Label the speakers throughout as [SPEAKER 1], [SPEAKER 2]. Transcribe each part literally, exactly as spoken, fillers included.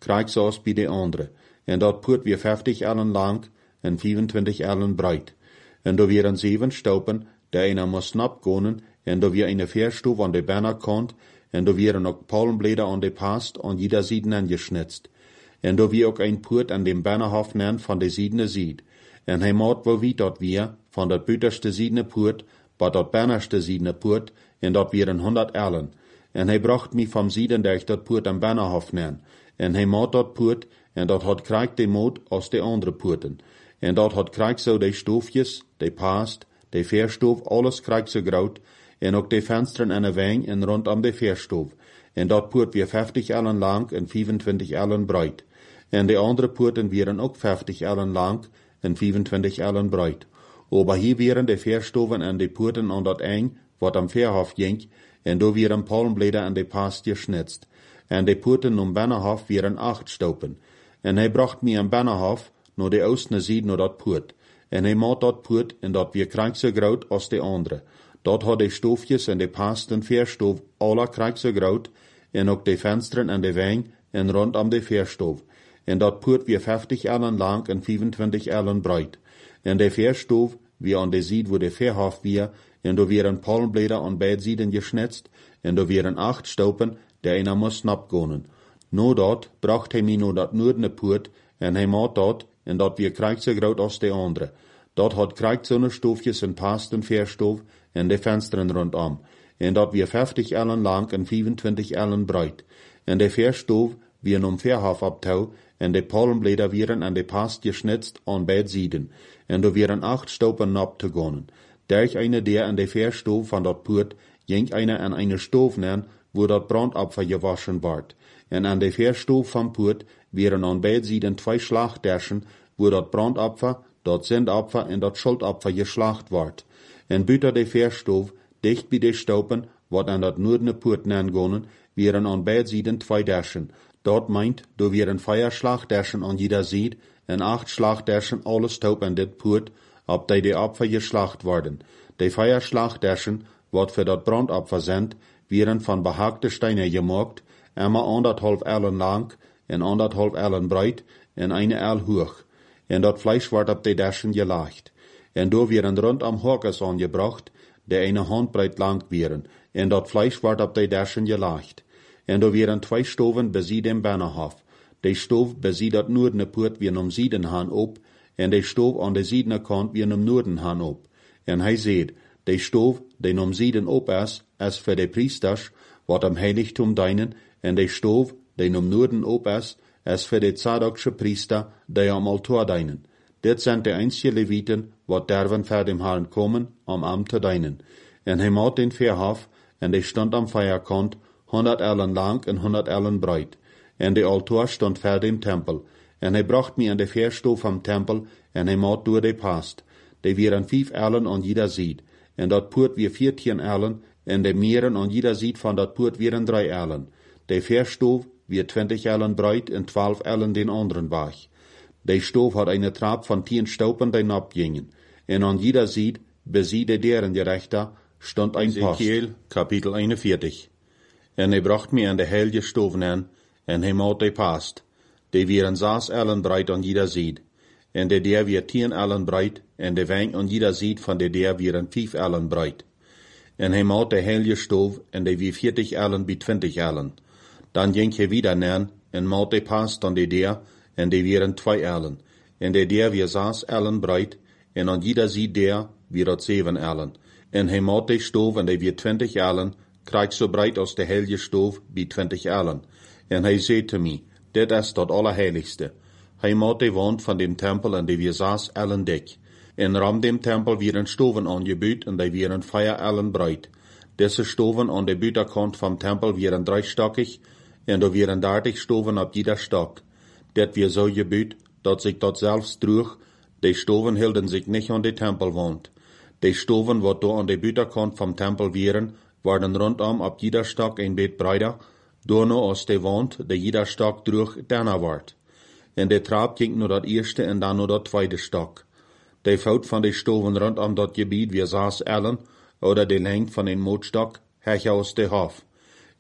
[SPEAKER 1] krijgsaus bij de andere. En dat poort weer vijftig ellen lang en vijfentwintig ellen breit. En daar weer een zeven stopen, der einer moest snap gaan, en daar weer een veerstof aan de binnenkant, en daar weer ook palmbläder aan de past, aan jeder Seite angeschnitzt. En daar weer ook een poort aan dem binnenhof nen van de ziedene zied. En hij maat wel wie dat weer, van dat buitenste ziedene poort, bij dat binnenste ziedene poort, en dat weer een honderd ellen. En hij bracht mij van zieden der ik dat poort aan binnenhof nen. En hij maat dat poort, en dat had krijgt de moot als de andere poorten. En dat had krijgt zo de stoofjes, de past, de veerstoof, alles krijgt zo groot, en ook de vensteren en de wang en rondom de veerstoof. En dat poort weer vijftig ellen lang en vijfentwintig ellen breit. En de andere poorten wieren ook vijftig ellen lang en vijfentwintig ellen breit. Aber hier wieren de veerstoven en de poorten aan dat eng, wat am veerhof ging, en daar wieren palmbläder en de past geschnitzt. En de poorten om binnenhof wieren acht stopen. En hij bracht mij aan binnenhof, naar de oostene zijde naar dat poort. En hij maat dat poort, en dat weer krijgt zo groot als de andere. Dat had de stoofjes en de pasten veerstoof alle krijgt zo groot, en ook de vensteren en de wang, en rondom de veerstoof. En dat poort weer vijftig ellen lang en vijfentwintig ellen breit. En de veerstoof, wie aan de zijde wo de veerhof weer, en daar weer een palmbläder aan beide zijden geschnitzt, en daar weer een acht stopen, der einer moest snap gaan. No dat bracht hij mij naar dat noordene poort, en hij maat dat, en dat weer krijgt zo groot als de andere. Dat had krijgt zo'n stoofjes en pasten veerstoof, en de vensteren rondom. En dat weer vijftig ellen lang en vijfentwintig ellen breit. En de veerstoof weer om veerhof optouw, en de palmbläder wieren aan de past geschnitzt aan beide zijden. En daar wieren acht stopen nap te gaan. Derch eine der an de veerstoof van dat poort, ging einer an eine stoof nen, wo dat brandopfer gewaschen ward. En aan de veerstoof van poort wieren aan beide zijden twee slagderschen, wo dat brandopfer, dat zendopfer en dat schuldopfer geslacht ward. En buiten de veerstoof, dicht bij de stopen, wat aan dat noordene poort nen gonen, wieren aan beide zijden twee derschen. Dat meint, do wieren vier slagderschen aan jeder zijde, en acht slagderschen alle stoop aan dit poort, op die de opfer geslacht worden. De vier slagderschen, wat voor dat brandopfer zijn, wieren van behakte stenen gemaakt, einmal anderthalb ellen lang, en anderthalb ellen breit, en eine el hoog. En dat vlees wordt op de derschen gelegt. En door wieren rondom horkes aangebracht, de eine handbreit lang wieren, en dat vlees wordt op de derschen gelegt. En door wieren twee stoven bezie dem binnenhof. De stoof bezie dat noordene poort weer om zieden haan op, en de stoof aan de ziedene kant weer om noorden haan op. En hij zei, de stoof, die om zieden op is, is voor de priesters, wat am heiligtum dienen, en de stoof, die om noorden op is, is voor de Zadoksche priester, die am altaar dienen. Dit zijn de einzige Leviten, wat derven voor dem Herrn komen, om am te dienen. En hij maat den veerhof, en de stond am vijverkant, honderd ellen lang en honderd ellen breit. En de altaar stond voor dem tempel. En hij bracht mij aan de veerstoof van tempel, en hij maat door de past. Die wieren vijf ellen aan jeder zijde. En dat poort weer veertien ellen, en de meren aan jeder zijde van dat poort wieren drie ellen. De veerstoof weer twintig ellen breit en twaalf ellen den anderen weg. De stoof had eine trap van tien stopen die napgingen. En aan jeder zijde, bezie de deren gerechter, stond ein Post. Ezekiel, kapitel eenenveertig. En hij bracht mij aan de heilige stoven aan, en hij maat de past. Die wieren zes ellen breit aan jeder zijde. En de der weer tien ellen breit, en de wang aan jeder zijde van de der wieren vijf ellen breit. En hij maat de heilige stoof, en die weer veertig ellen bij twintig ellen. Dan ging hij weer naar, en maat de past aan de der, en die wieren twee ellen. En de der weer zes ellen breit, en aan jeder zijde der weer dat zeven ellen. En hij maat de stoof, en die weer twintig ellen, krijgt zo breit als de heilige stoof bij twintig ellen. En hij zei te mij, dit is dat allerheiligste. Hij maat de wand van dem tempel en die weer zes ellen dik. En ram dem tempel wieren stoven aangebuut en die wieren vier ellen breit. Deze stoven aan de buitenkant van tempel wieren dreistockig en er wieren dertig stoven op jeder stok. Dit weer zo gebuut, dat zich dat zelfs droeg, de stoven hielden zich niet aan de tempelwand. De stoven wat door aan de buitenkant van tempel wieren, waren rondom op jeder stok een beetje breiter, door nu als de wand, de jeder stok droeg, daarna werd. En de trap ging naar dat eerste en dan naar dat tweede stok. De fout van de stoven rondom dat gebied weer zes ellen, oder de lengte van een mootstok, hech aus de hof.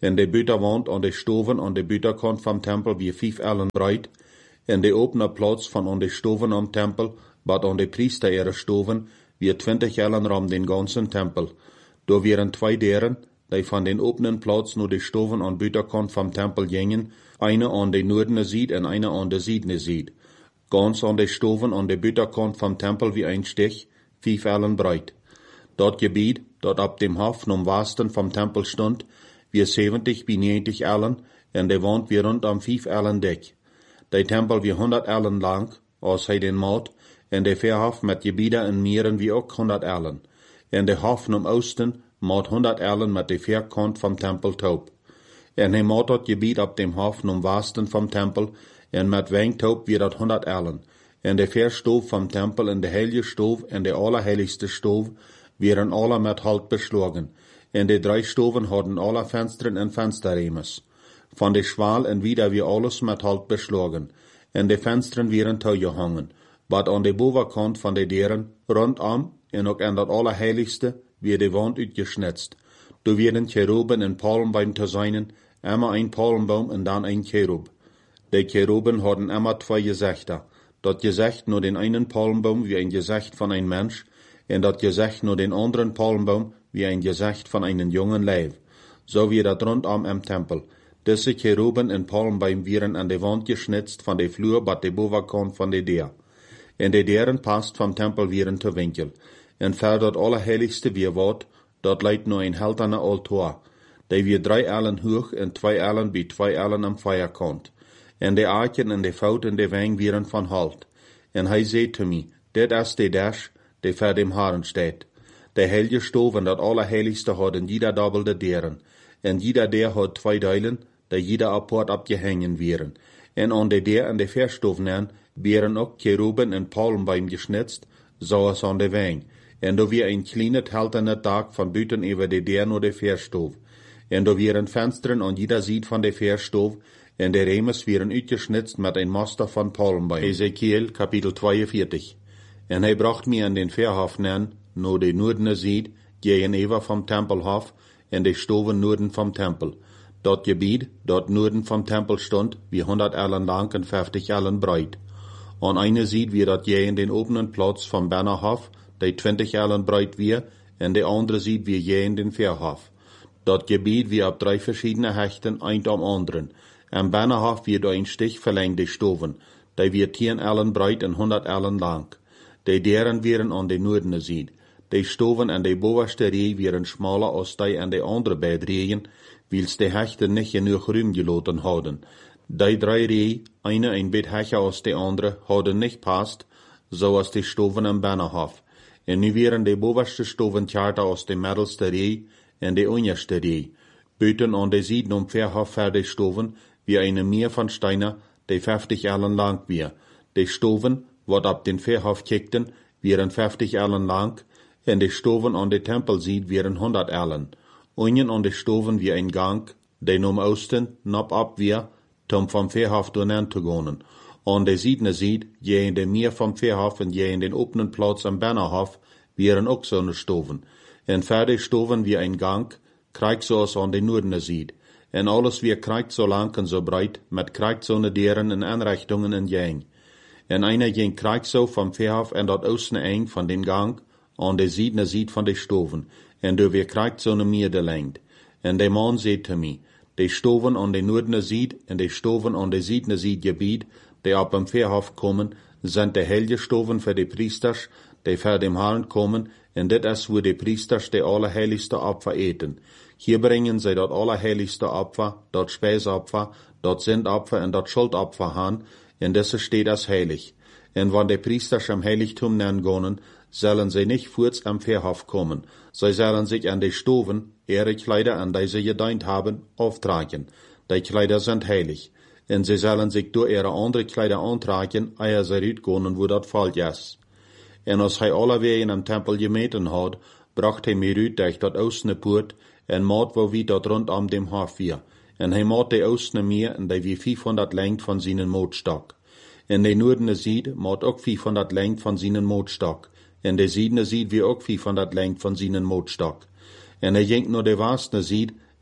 [SPEAKER 1] En de buitenwand aan de stoven aan de buitenkant van tempel wie vijf ellen breit, en de opene plaats van aan de stoven am tempel, wat aan de priester ihre stoven, wie twintig ellen ram den ganzen tempel. Da wären zwei deren, die van den openen plaats naar de stoven aan buitenkant van tempel gingen, eine aan de noordene zijde en eine aan de zuidene zijde. Ganz aan de stoven aan de buitenkant van tempel wie ein Stich, vijf ellen breit. Dat gebied, dat op dem Hof am westen vom Tempel stond, wie zeventig bij negentig ellen, en de wand wie rund am vijf ellen dik. De tempel wie honderd ellen lang, als hij den maat, en de verhof met gebieden en meren wie ook honderd ellen. En de hof am oosten maat honderd ellen met de verkant vom Tempel taub. En hij maat dat gebied op dem Hof am westen vom Tempel, en met wijntaub wie dat honderd ellen. En de verstoof vom Tempel en de heilige stoof en de allerheiligste stoof, wären alle met halt beschlagen, en de drei stoven hadden alle vensteren en vensterremes. Van de schwaal en wieder wie alles met halt beschlagen, en de vensteren wären toegehangen, wat aan de bovenkant van de deuren, rondom, en ook aan dat allerheiligste, wie de wand uitgeschnitzt. Du werden Cheruben en Palmbein te zijnen, immer ein Palmbaum en dan ein Cherub. De Cheruben hadden immer zwei Gezichter, dat gezicht nur den einen Palmbaum wie ein Gesicht von ein Mensch, en dat gezicht nur den anderen Palmbaum wie ein Gesicht von einem jungen Leib. So wie dat rundom im Tempel. Diese Cheruben en Palmbaum wären an de Wand geschnitzt von de Flur bat de bovenkant van de deur. En de deuren past vom Tempel wären te winkel. En ver dat allerheiligste wie wat, dat leidt nur ein helterne Altar. Die wie drei ellen hoog en twee ellen bij twee ellen am Feierkant. En de aartjen en de fout en de wang wären van halt. En hij zei te mij, dit is de dash, die voor dem Herren steht. De heilige stoof en dat allerheiligste hadden jeder dobbelde deuren. En jeder deur had twee deilen, die jeder apart abgehangen wären. En an de deur en de verstoven wären ook Cheruben en Palmbeim geschnitzt, zoals an de wang. En da wie ein kleines helterne Dak van buiten über de deur naar de verstoof. En da wären Fensteren an jeder Seite van de verstoof, en de remes wären uitgeschnitzt met een master van Palmbeim. Ezekiel, Kapitel tweeënveertig. En hij bracht mij aan den Verhof naar de noordene zijde, gegenüber vom Tempelhof, en de stoven noorden vom Tempel. Dat gebied, dat noorden vom Tempel stond, wie honderd ellen lang en vijftig ellen breit. An eine Seite wie dat gegen den openen Platz vom Bernerhof, die twintig ellen breit wie, en de andere Seite wie gegen den Verhof. Dat gebied wie op drei verschiedene Hechten, ein am anderen. Am Bernerhof wie ein Stich verlängde stoven, die wie tien ellen breit en honderd ellen lang. Die deuren wären an de noordene Seite. Die stoven en de bovenste rij wären schmaler als die an de andere beide rijen, wils de Hechten nicht genug Ruim gelaten hadden. Die drei rij, eine ein bit hecher als de andere, hadden nicht passt, so als die stoven am Bernerhof. En nu wären de bovenste stoven tjarter als de middelste rij en de onderste rij. Buiten an de Seiten um Verhof fertig stoven, wie eine Meer van Steiner, die vijftig ellen lang wie. De stoven, wat op den Verhof kickten, wären vijftig ellen lang, en de stoven an de Tempelseite wären honderd ellen. Unten an de stoven wie ein Gang, die nom Osten, nab ab wie, tom vom Verhof doorheen te gaan. An de Seitene Seite, je in de Meer vom Verhof en je in den openen Platz am Bernerhof, wären ook zo'n stoven. En verder stoven wie ein Gang, krijgt zoals an de noordene Seite. En alles wie krijgt zo lang en zo breit, met krijgt zo'n deuren en aanrichtungen en jeng. En einer ging krijgt zo vom Verhof en dat Osten eng van den Gang, an de Seitene Seite van de stoven, en du weer krijgt zo'n meerde lengte. En de man zei te mij, de stoven an de noordene Seite en de stoven an de Seitene Seite gebied, die op dem Verhof komen, sind de heilige stoven voor de priesters, die voor dem Herrn komen, en dit is wo de priesters de allerheiligste Opfer eten. Hier bringen zij dat allerheiligste Opfer, dat Speisopfer, dat Sündopfer en dat Schuldopfer aan, en deze steht als heilig. En wann de priesters am Heiligtum gaan, sollen sie nicht kurz am Verhof kommen. Sie sollen sich an die Stoven, ihre Kleider, an die sie gedient haben, auftragen. Die Kleider sind heilig. En sie sollen sich durch ihre andere Kleider antragen, ehe sie uitgehen, wo dat falsch ist. En als hij alle wegen am Tempel gemeten had, bracht hij mir uit durch dat Oostne Poort, en maat wo wie dat rondom dem Hof wie. En hij maat de Oostne Meer, en die wie vijfhonderd lengte van zijn mootstok. En de noordene Seite maat ook vijfhonderd lengte van zijn mootstok. En de Seitene Seite wie ook vijfhonderd lengte van zijn mootstok. En hij ging naar de westene Seite,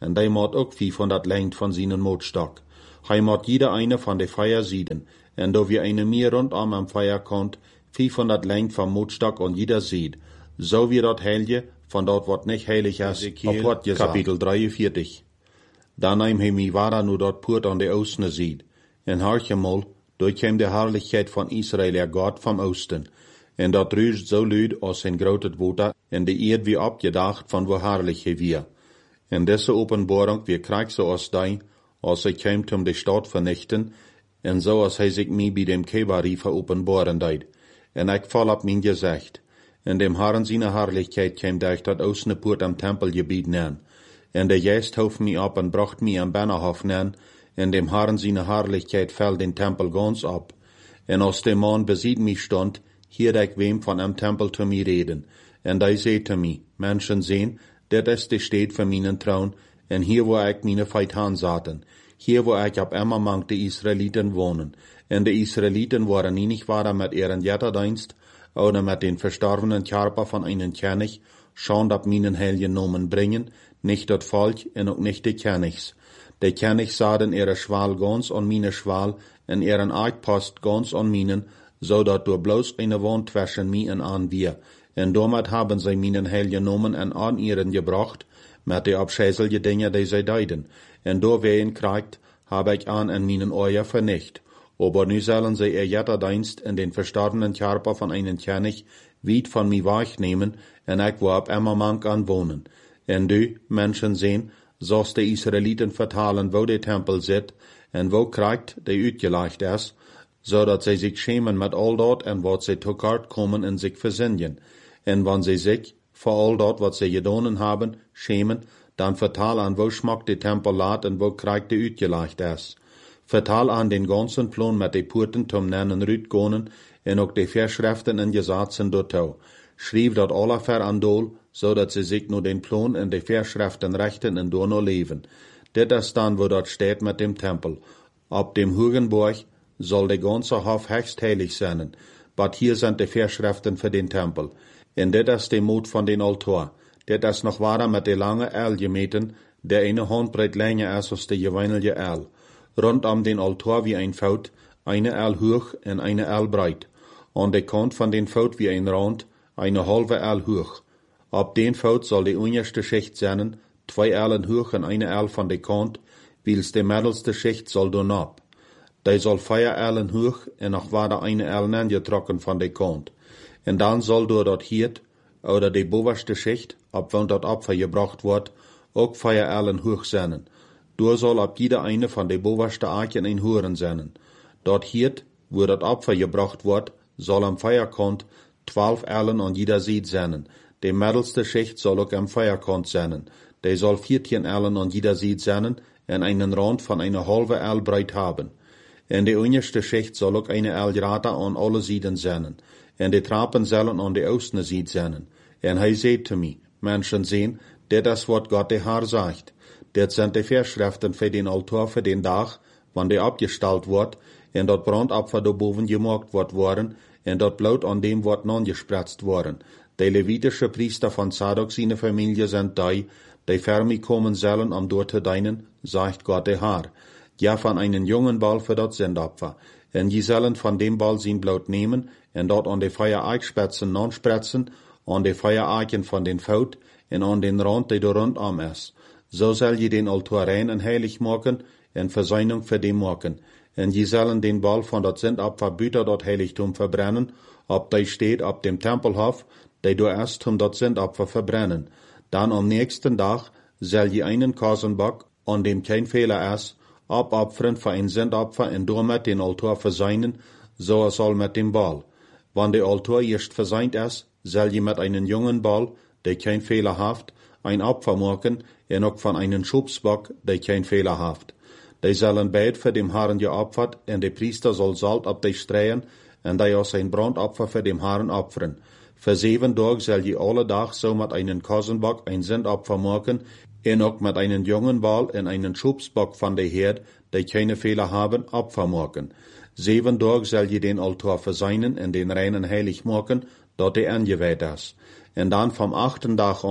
[SPEAKER 1] en die moet ook vierhonderd lengte van zijn mootstok. Hij moet jeder eine van de vier Sieden, en do wir eine meer rondom am Feuer kommt, vierhonderd lengte van mootstok on jeder Sied. So wie dat Heilige, van dat wat nicht heilig is, op wat gesagt. Kapitel drieënveertig. Dan neem hij mi wara nu dat poort aan de oostene Sied. En hartjemol, door kwam de herrlichkeit van Israël er God van oosten. En dat ruist zo luid als een groot water, en de eerd wie opgedacht van wo herrlich hij weer. En deze openbaring wie krijg zoals die, als hij kwam om de stad vernichten, en zoals hij zich mij bij dem Kebari veropenbaren deed. En ik val op mijn gezicht. En dem Herren seine Herrlichkeit kwam durch dat oostene poort am Tempelgebiet neer. En de Geist hof mij op en bracht mij am Bannerhof neer, en dem Herren seine Herrlichkeit fällt den Tempel ganz ab. En als der Mann besied mich stond, hier ik wem van am Tempel zu mir reden. En die zei te mij, Menschen sehen, dit is de steed van mijn troon, en hier wo ik mijn Feithan zaten. Hier wo ik op immer mang de Israeliten wohnen. En de Israeliten waren niet waren met ihren Jetterdienst, oder met den verstorvenen Körper van einen König, schon dat mijn heiligen Nomen bringen, nicht dat Volk en ook nicht de Königs. De König saden ihre Schwal ganz an meine Schwal, en ihren Eidpost ganz an meinen, so dat door bloß eine Wand zwischen mir en an wir. En damit haben sie meinen heiligen Nomen en an ihren gebracht, met de abscheuliche Dinge, die sie deiden. En door wehen kriegt, habe ich an en meinen Euer vernicht. Aber nu sollen sie ihr Jetterdienst in den verstorbenen Körper von einem König weit von mir wegnehmen, en ich wo ab immer mank an wohnen. En du, Menschen sehen, zoals de Israeliten vertalen, wo der Tempel zit, en wo kriegt, der uitgelegd is, zodat sie sich schämen mit all dat en wat sie tekort kommen en sich versinnen. En wenn sie sich, voor all dat wat sie gedonen haben, schämen, dan vertal an, wo schmeckt der Tempel laat en wo kriegt der uitgelegd is. Vertal an den ganzen Plan met de Poorten zum nennen Rütgonen en ook de Verschriften en Gesetzen dortau. Schrieb dat alle ver an Dol, so dat sie sich nur den Plan en de Verschriften rechten en door no leven. Dit is dan wo dat steht mit dem Tempel. Op dem Hugenburg soll de ganze Hof höchst heilig sein, but hier sind de Verschriften für den Tempel. En dit is de Mut van den Altar. Dit is nog ware met de lange El gemeten, der eine Handbreit länger is als de gewöhnliche El. Rund um den Altar wie ein Fout, eine El hoch en eine El breit. An de Kant van den Fout wie ein Rand, eine halbe El hoch. Op den Fout soll de unterste Schicht sein, zwei Ellen hoch en eine El van de Kant, wils de middelste Schicht soll doen ab. Die soll vier Ellen hoch en nog ware eine El neergetrokken van de Kant. En dan soll door dat Hiert, oder de bovenste Schicht, op wann dat Opfer gebracht wordt, ook vier Ellen hoch zijn. Door soll op jeder eine van de bovenste Arken ein Huren sein. Dort Hiert, wo dat Opfer gebracht wordt, soll am Feierkant zwölf Ellen an jeder Seite sein. De middelste Schicht soll ook am Feierkant sein. Die soll vierzehn Ellen an jeder Seite sein en einen Rand von einer halbe El breit haben. En de unterste Schicht soll ook eine El gerade an alle Seiten sein. En de Trappen sollen an de oostene Seite sein. En hij zei zu mir, Menschen sehen, dit is wat Gott de Herr sagt. Dit sind de Verschriften für den Altar für den Tag, wann der abgestellt wird, en dat Brandopfer daarboven gemaakt wordt worden, en dat Blut an dem wordt nongespritzt worden. De levitische Priester van Zadok seine Familie sind die, die für mich kommen sollen, um dort zu dienen, sagt Gott der Herr. Ja, von einen jungen Ball für dat Sündopfer. En je sollen von dem Ball sein Blut nehmen, en dat an de Feuereichspitzen nonspritzen, an de Feuereichen von den Fout, en an den Rand, der da rundum ist. So soll je den Altar rein en heilig machen, en Versöhnung für den machen. En je sollen den Ball von dat Sündopfer büter dat Heiligtum verbrennen, ob die steht op dem Tempelhof, die du erst um dat Sündopfer verbrennen. Dann am nächsten Tag soll je einen Kasenbock, an dem kein Fehler ist, abopfern für ein Sündopfer en damit den Altar versöhnen, so soll mit dem Ball. Wann der Altar erst versöhnt ist, soll je mit einem jungen Ball, der kein Fehler haft, ein Opfer machen, en ook von einem Schubsbock, der kein Fehler haft. Die sollen beid für dem Herrn geopfert, en der Priester soll Salt ab die streuen, en die aus ein Brandopfer für dem Herrn opfern. Für sieben Tage soll je alle Tag so mit einem Kasenbock ein Sündopfer machen, en ook mit einem jungen Ball en einen Schubsbock von der Herd, die keine Fehler haben, Opfer machen. Sieben Tage soll je den Altar versöhnen en den reinen heilig machen, dort der angeweiht ist. En dann vom achten Tag an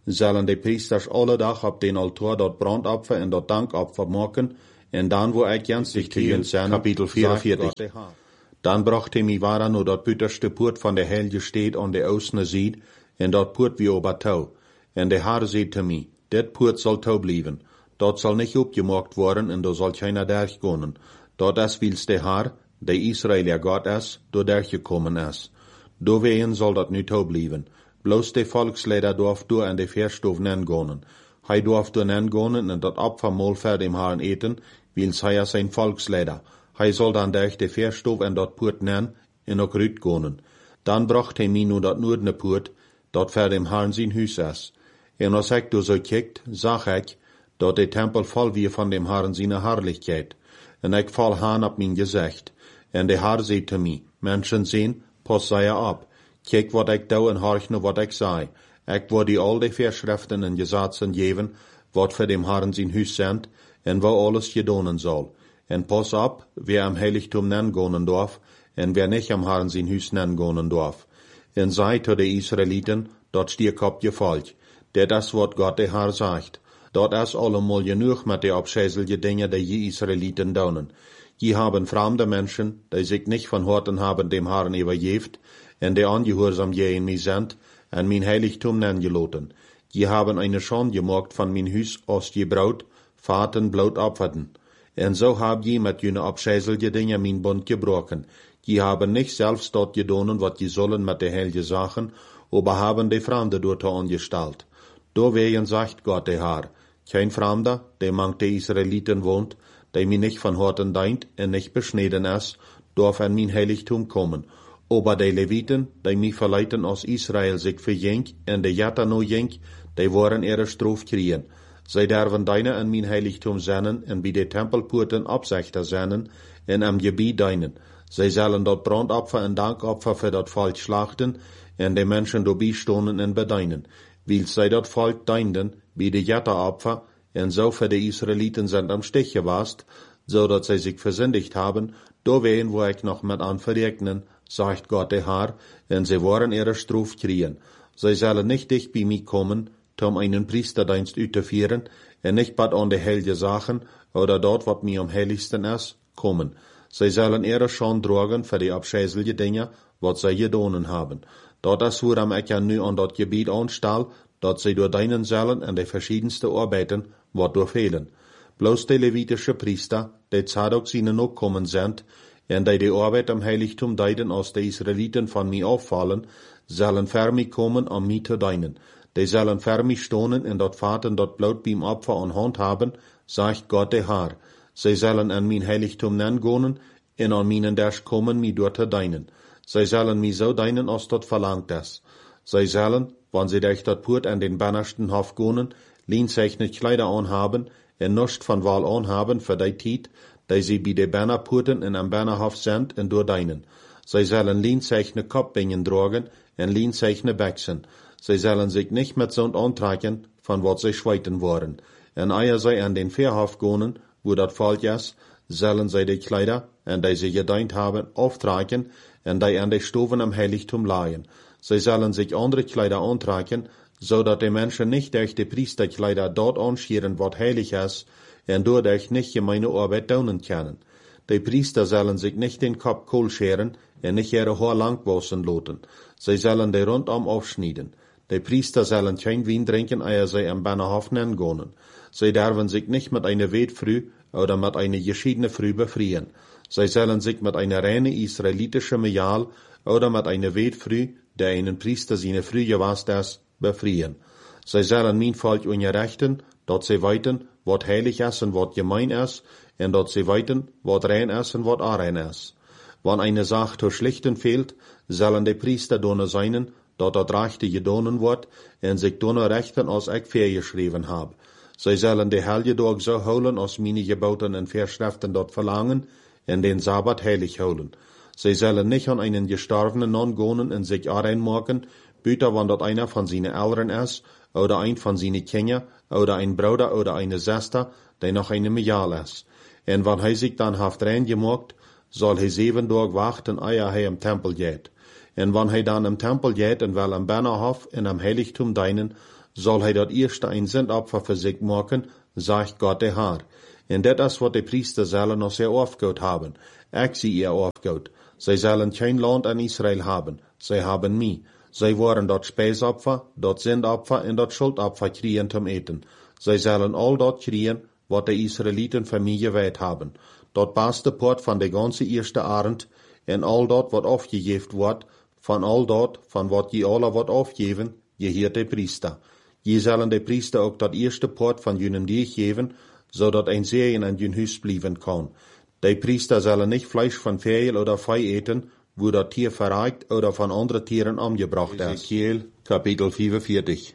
[SPEAKER 1] sollen die Priesters alle Tag auf den Altar dort Brandopfer und dort Dankopfer machen, und dann wo ich ganz sich zu jens sein, Kapitel vierundvierzig. Dann brachte mi waren no dort bütterste Purt von der Helge steht an der Außene sieht, und dort Purt wie ober Tau. Und der Herr seht zu mi, det Purt soll Tau blieben. Dort soll nicht abgemacht worden, und da soll keiner durchgehen. Dort es willst der Herr, der Israelier Gott es, do durchgekommen es. Do wehen soll dort nu Tau blieben. Bloß der Volksleider dorf du an der Verstof nengehen. Hei dorf du nengehen und dort Opfermahl für dem Herrn eten, wils hei es ein Volksleider. Hei soll dann durch der Verstof und dort Purt nen, in auch rüt gehen. Dann bracht he mi nu dort nordne Purt, dort für dem Herrn sein Hüs es. En als ich du so kiekt, sag ich, dort der Tempel voll wie von dem Herrn seine Herrlichkeit. En ich fall han ab mein Gesicht. En der Herr seht zu mi, Menschen sehen, pass sei ab. Kijk wat ik doe en horch nu wat ik zei. Ik wil die al die Verschriften en Gesetzen geben, wat für dem Herrn sein Hüs sind, en wo alles gedonen soll. En pass ab, wer am Heiligtum nengehen darf, en wer nicht am Herrn sein Hüs nengehen darf. En sei zu de Israeliten, dort stier op je Volk, der das Wort Gott der Herr sagt. Dort is allemal genug mit de abscheißelge Dinge, die je Israeliten donen. Je haben fremde Menschen, die sich nicht von Horten haben dem Herrn übergeft, en de angehorsam je in mi sind, en mein Heiligtum nengeloten. Je haben eine Schande gemacht von mein Hüs aus je Braut, Faten, Blut opferten. En so hab je mit jene abscheißelge Dinge mein Bund gebrochen. Je haben nicht selbst dort gedonen, wat je sollen mit de heilige Sachen, aber haben de Fremde dort angestellt. Do wehen sagt Gott der Herr, kein Fremder, der mangt de Israeliten wohnt, der mi nicht von Horten deint en nicht beschneden ist, darf an mein Heiligtum kommen. Aber die Leviten, die mich verleiten aus Israel sich für jenk, en de Jata no jenk, die waren ihre Strof kriegen. Zij derven deine an mein Heiligtum sennen, en bij de Tempelpoorten opzichter sennen, en am Gebiet deinen. Zij zullen dort Brandopfer en Dankopfer für dat Volk schlachten, en de Menschen dobie stonen en bedeinen. Wils zij dat Volk deinden, bij de Jata-Opfer, en so für de Israeliten sind am Stich gewast, so dat zij sich versündigt haben, do wehen wo ich noch mit an verregnen, sagt Gott der Herr, en sie wollen ihre Strof kriegen. Sie sollen nicht dicht bei mir kommen, um einen Priesterdienst auszuführen, en nicht bad an die heilige Sachen, oder dort, wat mir am heiligsten ist, kommen. Sie sollen ihre Schande tragen für die abscheißelige Dinge, wat sie gedonen haben. Dort ist woran ich ja nu an dat Gebiet anstall, dat sie durch deinen sollen an die verschiedenste Arbeiten, wat durch fehlen. Bloß die levitische Priester, die Zadok seine noch kommen sind, en die die Arbeit am Heiligtum deiden aus de Israeliten von mir auffallen, sollen für mich kommen, um mich zu deinen. Die sollen für mich stonen en dort Vaten dort Blut beim Opfer an Hand haben, sagt Gott der Herr. Sie sollen an mein Heiligtum nengehen, en an meinen Dash kommen, mich dort zu deinen. Sie sollen mich so deinen, als dort verlangt es. Sie sollen, wann sie durch dort Purt an den bannersten Hof gehen, linseichnet Kleider anhaben, en nicht von Wahl anhaben für die Tiet, die sie bei de Bannerpurten in am Bannerhof sind en door deinen. Sie sollen linseichne Kopfbingen tragen en linseichne Bächsen. Sie sollen sich nicht mit so antragen, von wat sie schweiten wollen. En eier sie an den Verhof gehen, wo dat Volk ist, sollen sie die Kleider, en die sie gedeint haben, auftragen, en die an die Stufen am Heiligtum leihen. Sie sollen sich andere Kleider antragen, so dat die Menschen nicht durch die Priesterkleider dort anschieren, wat heilig ist, en doordat nicht gemeine Arbeit daunen können. Die Priester sollen sich nicht den Kopf kohl scheren en nicht ihre Haar lang waschen lassen. Sie sollen die rundum aufschneiden. Die Priester sollen kein Wein trinken, ehe sie am Bannerhof gehen. Sie dürfen sich nicht mit einer Wetfrüh oder mit einer geschiedenen Früh befrieren. Sie sollen sich mit einer reinen israelitischen Mejal oder mit einer Wetfrüh, der einen Priester seine Früh gewasst ist, befrieren. Sie sollen mein Volk unterrichten, dort sie weiten, wat heilig ist und wat gemein ist, en dort sie weiten, wat rein ist und wat arein ist. Wann eine Sache zu schlichten fehlt, sollen die Priester donne seinen, dort dat Rechte gedonen wird, en sich donne rechten, als ich vorgeschrieben hab. Sie sollen die Heilige Tag so holen, als meine Geboten und Verschriften dort verlangen, en den Sabbat heilig holen. Sie sollen nicht an einen Gestorbenen angehen und sich arein machen, büter wann dort einer von seinen Eltern ist, oder ein von seinen Kindern, oder ein Bruder oder eine Schwester, der noch eine Mejal ist. En wann hij sich dann haft rein gemacht, soll hij sieben Tage warten, ehe hij im Tempel geht. En wann hij dann im Tempel geht und will am Bannerhof in am Heiligtum deinen, soll hij dat eerste ein Sündopfer für sich machen, sagt Gott der Herr. En dat is wat de priester zullen ons er aufgehout haben. Ik zie er aufgehout. Zij zullen geen land in Israël haben. Zij haben mij. Zij worden dat Speisopfer, dat Sündopfer en dat Schuldopfer kriegen zum eten. Zij zullen al dat kriegen, wat de Israëlieten van mij gewijd hebben. Dat beste poort van de ganze eerste arend, en al dat wat afgegeven wordt, van al dat, van wat je alle wat afgeven, je heert de priester. Je zullen de priester ook dat eerste poort van jullie dier geven, zodat ein Segen in jün huis blijven kan. De priester zullen niet Fleisch van Vögel oder Vieh eten, wo dat Tier verreikt oder von anderen Tieren umgebracht ist. Ezekiel, Kapitel vierundvierzig.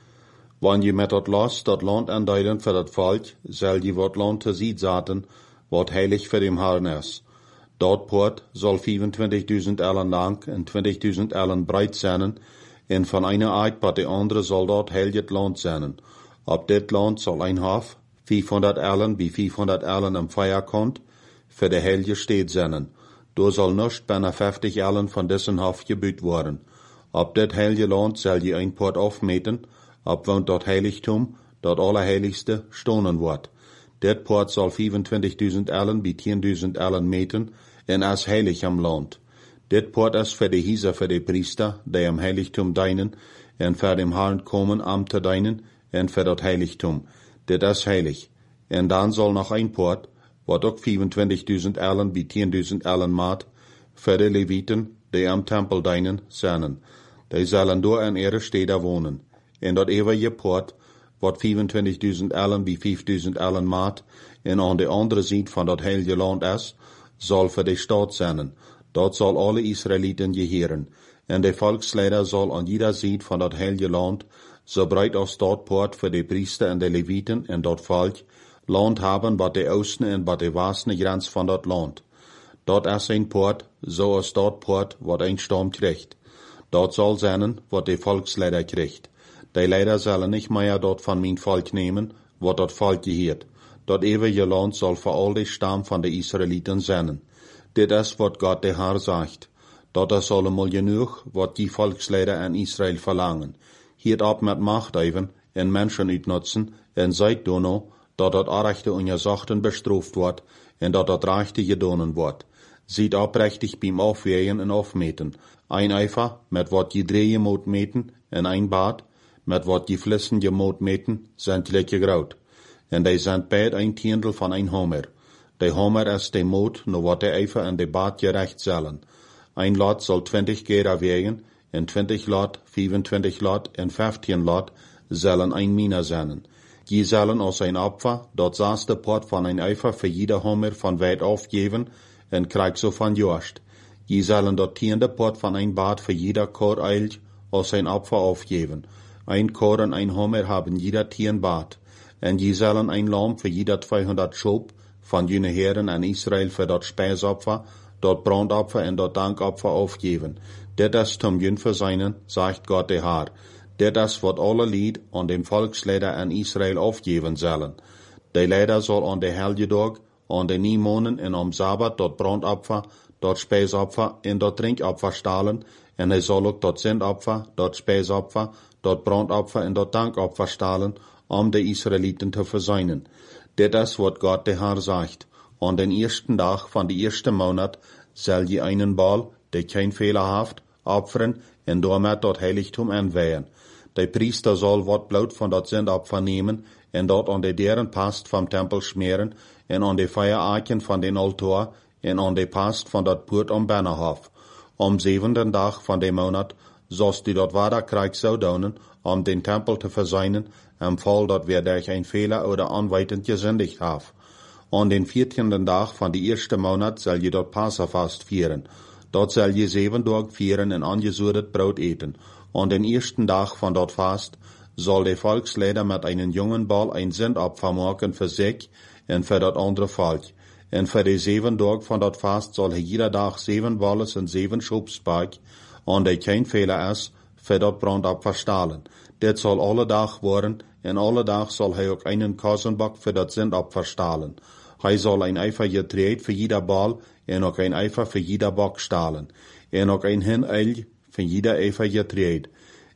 [SPEAKER 1] Wann je met dat Los dat Land aanduiden für dat Volk, zal je wat Land te ziet zaten, wat heilig für dem Herrn is. Dat poort zal vierentwintigduizend ellen lang en twintigduizend ellen breit zijn, en van eine Eid bij de andere zal dat heilig Land zijn. Op dit land zal ein Hof, vierhonderd ellen bij vierhonderd ellen am Feierkant, für de heilige Stadt zijn. Door zal nicht bijna vijftig ellen van dessen Hof gebuut worden. Op dit heilige land zal je ein poort afmeten, op woont dat heiligtum, dat allerheiligste, stonen wordt. Dit poort zal vierentwintigduizend ellen bij tienduizend ellen meten, en is heilig am land. Dit poort is voor de hiezer voor de priester, die am heiligtum dienen, en voor dem Herrn komen am te dienen, en voor dat heiligtum. Dit is heilig. En dan zal nog een poort, wat ook vierentwintigduizend ellen bij tienduizend ellen maat, voor de Levieten, die am tempel dienen, zijn. Die zullen door in ihre steden wonen. En dat eeuwige poort, wat vierentwintigduizend ellen bij vijfduizend ellen maat, en aan de andere zijde van dat heilige land is, zal voor de stad zijn. Dat zal alle Israëlieten geheren. En de volksleider zal aan jeder zijde van dat heilige land, zo breed als dat poort voor de priester en de Levieten en dat volk, land hebben bij de oosten en bij de westen grens van dat land. Dat is een poort, zoals dat poort wat een stam krijgt. Dat zal zijn wat de volksleider krijgt. De leider zullen niet meer dat van mijn volk nemen, wat dat volk geheert. Dat eeuwige land zal voor al de stam van de Israëlieten zijn. Dit is wat God de Herr zegt. Dat is allemaal genoeg wat die volksleider in Israël verlangen. Hiert op met macht even en mensen uitnutzen en zijt dono dat dat Arrechte und Gesachten bestraft wordt en dat dat Rechte gedonen wordt. Ziet oprechtig beim Aufwägen en afmeten. Ein Eifer met wat je drieën moet meten en ein Bad met wat je flissen je moet meten zijn gelijk groot. En die zijn beid een tiendel van een homer. De homer is de moot no wat de Eifer en de Bad gerecht zullen. Ein lot zal twintig keren wegen en twintig lot, vierentwintig lot en vijftien lot zullen een mina zijn. Je zullen als een opfer dat zesde pot van een Eifer voor jeder homer van weit afgeven en krijg zo van Jorst. Je zullen dat tiende pot van een Bad voor jeder kor eilt als een opfer afgeven. Ein kor en een homer hebben jeder tien Bad. En je zullen een lam voor jeder tweehonderd schop van jene heren en Israël voor dat spijsopfer, dat brandopfer en dat dankopfer afgeven. Dit is zum jünfer zijnen, zegt God de Herr. Dit is wat alle lied aan dem volksleider in Israël afgeven zullen. De leider zal aan de heilige dag, aan de nieuwmonen en om Sabbat dat brandopfer, dat spijsopfer en dat drinkopfer stalen, en hij zal ook dat zendopfer, dat spijsopfer, dat brandopfer en dat dankopfer stalen, om de Israëlieten te verzuinen. Dit is wat God de Herr zegt. Aan den eersten dag van de eerste maand zal je einen bal, die geen Fehler heeft, opferen en daarmee dat heiligtum aanweihen. De priester zal wat bloed van dat zendopfer nemen en dat aan de deuren past van tempel smeren en aan de vijeraken van den altaar en aan de past van dat poort om binnenhof. Om zevende dag van de maand zoals die dat waterkrijg zou doen om den tempel te verzuinen, im Fall dat wir durch ein Fehler oder anweitend gesündigt haben. An den vierzehnten Tag von die erste Monat soll je dort Passafast vieren. Dort soll je sieben Tage vieren en angesudet Brot eten. An den ersten Tag von dort Fast soll der Volksleider mit einem jungen Ball ein Sündopfer machen für sich und für das andere Volk. Und für die sieben Tage von dort Fast soll er jeder Tag sieben Walles und sieben Schubsberg, an der kein Fehler ist, für das Brandopfer stahlen. Dit soll alle Tag worden, en alle Tag soll hij ook einen Kassenbock für das Sündopfer stahlen. Hij soll ein Eifer getreed für jeder Ball, en ook ein Eifer für jeder Bock stahlen. En ook ein Hineil für jeder Eifer getreed.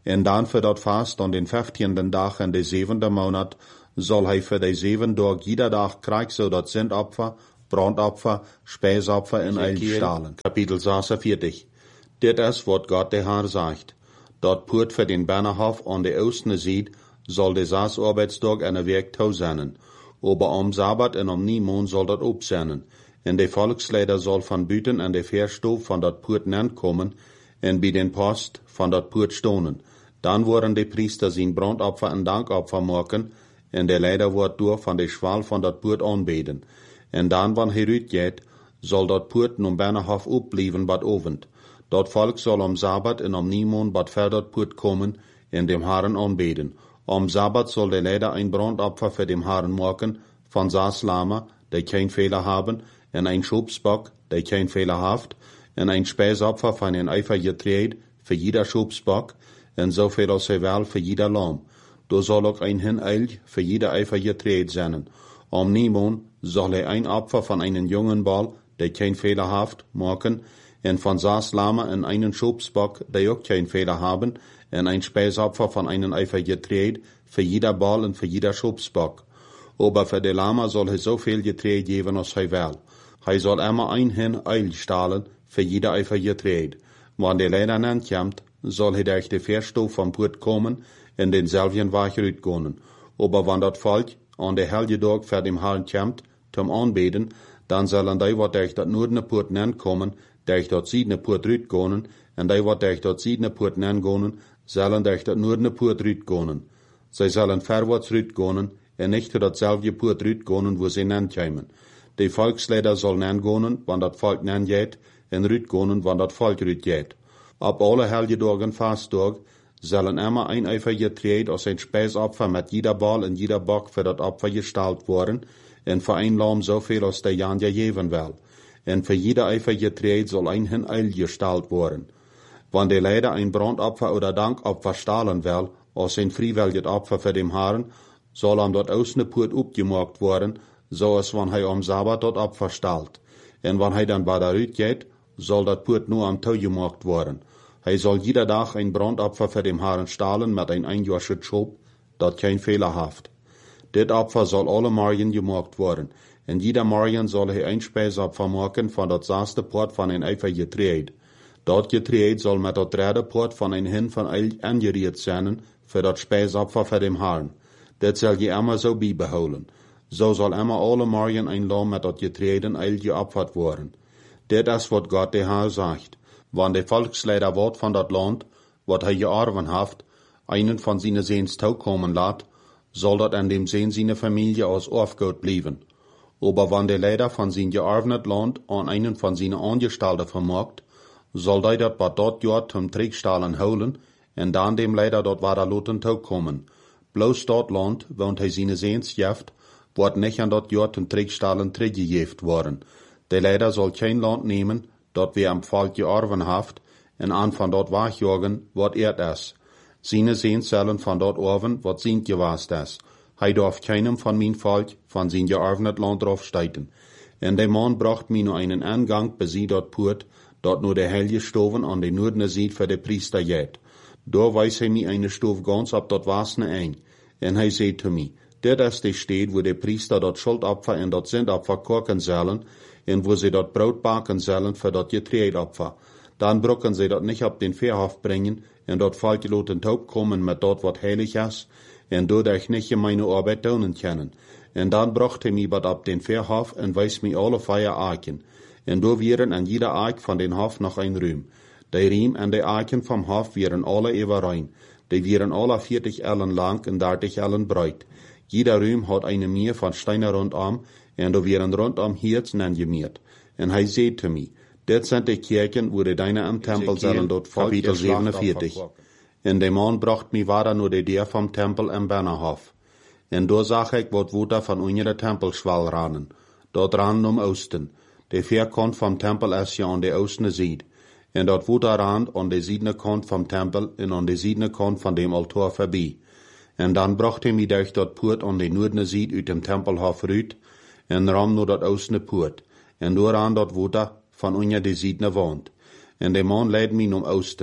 [SPEAKER 1] En dan voor dat vast, aan den vijftiende dag in de zevende maand, zal hij voor de zeven dag ieder dag krijgen, zodat zendopfer, brandopfer, spijsopfer in eil stalen. Kapitel zesenveertig. Dit is wat God de Heer zegt. Dat poort voor den Bannerhof aan de oosten ziet, zal de zes arbeidsdag en een week toe zijn. Aber am Sabbat en am Niemond zal dat opzenden. En de volksleider zal van buiten en de verstoof van dat poort komen, en bij den post van dat poort stonen. Dan worden de priester zijn brandopfer en dankopfer maken, en de leider wordt door van de schwal van dat poort aanbeden. En dan, wanneer hij uitgaat, zal dat poort nom Bannerhof opblijven bad ovend. Dat volk zal am Sabbat en am Niemond bad ver dat poort komen, en dem Herren aanbeden. Am Sabbat zal de leider een brandopfer voor dem Herren maken, van zes lammen, die geen Fehler haben, en een schopsbok, die geen Fehler heeft, en een spijsopfer van een eifergetreed, voor jeder schopsbok, en zoveel als hij wel voor jeder lam. Daar zal ook een hineil voor jeder eifergetreed zijn. Am Niemond zal hij een opfer van een jongen bal, die geen Fehler heeft, maken, en van zes lammen en einen schopsbok, die ook geen Fehler haben, en een spijsopfer van einen eifergetreed, voor jeder bal en voor jeder schopsbok. Aber für de Lama zal hij zoveel getreed geven als hij wil. Hij zal immer een hin eil stalen, voor jeder eifergetreed. Wanneer de leider aankomt, zal hij durch de verstoof van poort komen, en denzelfden weg uitgaan. Aber wanneer dat volk aan de helge dag voor dem Herrn komt, zum aanbeden, dan zullen die wat durch dat noordene poort aankomen, durch dat ziedene poort uitgaan, en die wat durch dat ziedene poort aangaan, zullen durch dat noordene poort uitgaan. Zij zullen verwaarts uitgaan, en niet door datzelfde poort uitgaan, wo ze aankomen. De volksleider zal aangaan, wanneer dat volk aangaat, en uitgaan, wanneer dat volk uitgaat. Op alle helge dagen vastdag zullen immer een eifergetreed als een spijsopfer met jeder bal en jeder bok voor dat opfer gestald worden, en voor een lam zoveel als de Jan geven wil. En voor jeder eifergetreed zal een hineil gestald worden. Wanneer de leider een brandopfer oder dankopfer stalen wil, als een vrijwillig opfer voor dem Herrn, zal hem dat oostende poort opgemaakt worden, zoals wanneer hij am Sabbat dat opfer stalt. En wanneer hij dan bij daaruit gaat, zal dat poort nur am touw gemaakt worden. Hij zal jeder dag een brandopfer voor dem Herrn stalen met een eenjarsche schop, dat geen Fehler heeft. Dit opfer zal alle morgen gemaakt worden, en jeder morgen zal hij een spijsopfer maken van dat zesde poort van een eifergetreed. Dat getreed zal met dat derde poort van een hin van eil aangericht zijn, voor dat spijsopfer voor dem Herrn. Dit zal je immer zo bijbehouden. Zo zal immer alle morgen een lam met dat getreden eil geopfert worden. Dit is wat God de Heer zegt. Wanneer de volksleider wordt van dat land, wat hij geërven heeft, einen van zijn zeens toekomen laat, zal dat aan dem zeen zijn familie als erfgoed blijven. Aber wanneer de leider van zijn geërfnet land aan einen van zijn aangestalten vermaakt, zal hij dat wat dat jaar zum Triegstalen houden, en dan dem leider dat waar laten toekomen. Bloos dat land, want hij zijn zeens jeft, wordt niet aan dat jaar zum Triegstalen teruggegeven worden. De leider zal geen land nemen, dat we am volk geërven heeft, en aan van dat wegjagen, wat eerd is. Zijn zeens zullen van dat erven, wat zijn geweest is. Hij darf keinem van mijn volk van zijn geërfnet land draufsteiten. En de man bracht mij nu einen aangang bij dat poort, dat nu de heilige stoven aan de noordene zijde voor de priester gaat. Daar wijst hij mij eine stoof ganz op dat wasne ein. En hij zei te mij, dit is de stad, wo de priester dat schuldopfer en dat zendopfer koken zullen, en wo ze dat brood baken zullen voor dat getreedopfer. Dan brokken ze dat niet op den Verhof brengen, en dat volk laten taub komen met dat wat heilig is, en doordat niet meine arbeid doen kunnen. En dan bracht hij mij wat op den Verhof en wijst mij alle vier aken. En door wieren aan jeder aak van den hof nog een ruim. De riem en de aken vom hof wieren alle everein. Die wieren alle vierzig ellen lang en dertig ellen breit. Jeder ruim had eine meer van steinen rondom, en er wieren rondom Hirzen aangemeerd. En hij zei te mij, dit zijn de kerken, wo de deine am Tempel zullen dort Kapitel zevenenveertig. En de man bracht mij wader naar de deur vom Tempel en Bannerhof. En door zag ik wat water van onder de tempelschwal ranen. Dort ranen om oosten. De veerkant vom Tempel is ja aan de oostene zijde. En dat water raan aan de ziedene kant vom Tempel en aan de ziedene kant van dem altaar voorbij. En dan bracht hij mij durch dat poort aan de noordene zijde uit dem Tempelhof uit, en ram naar dat oostene poort. En door aan dat water van onder de ziedene wand. En de man leidde mij naar oosten.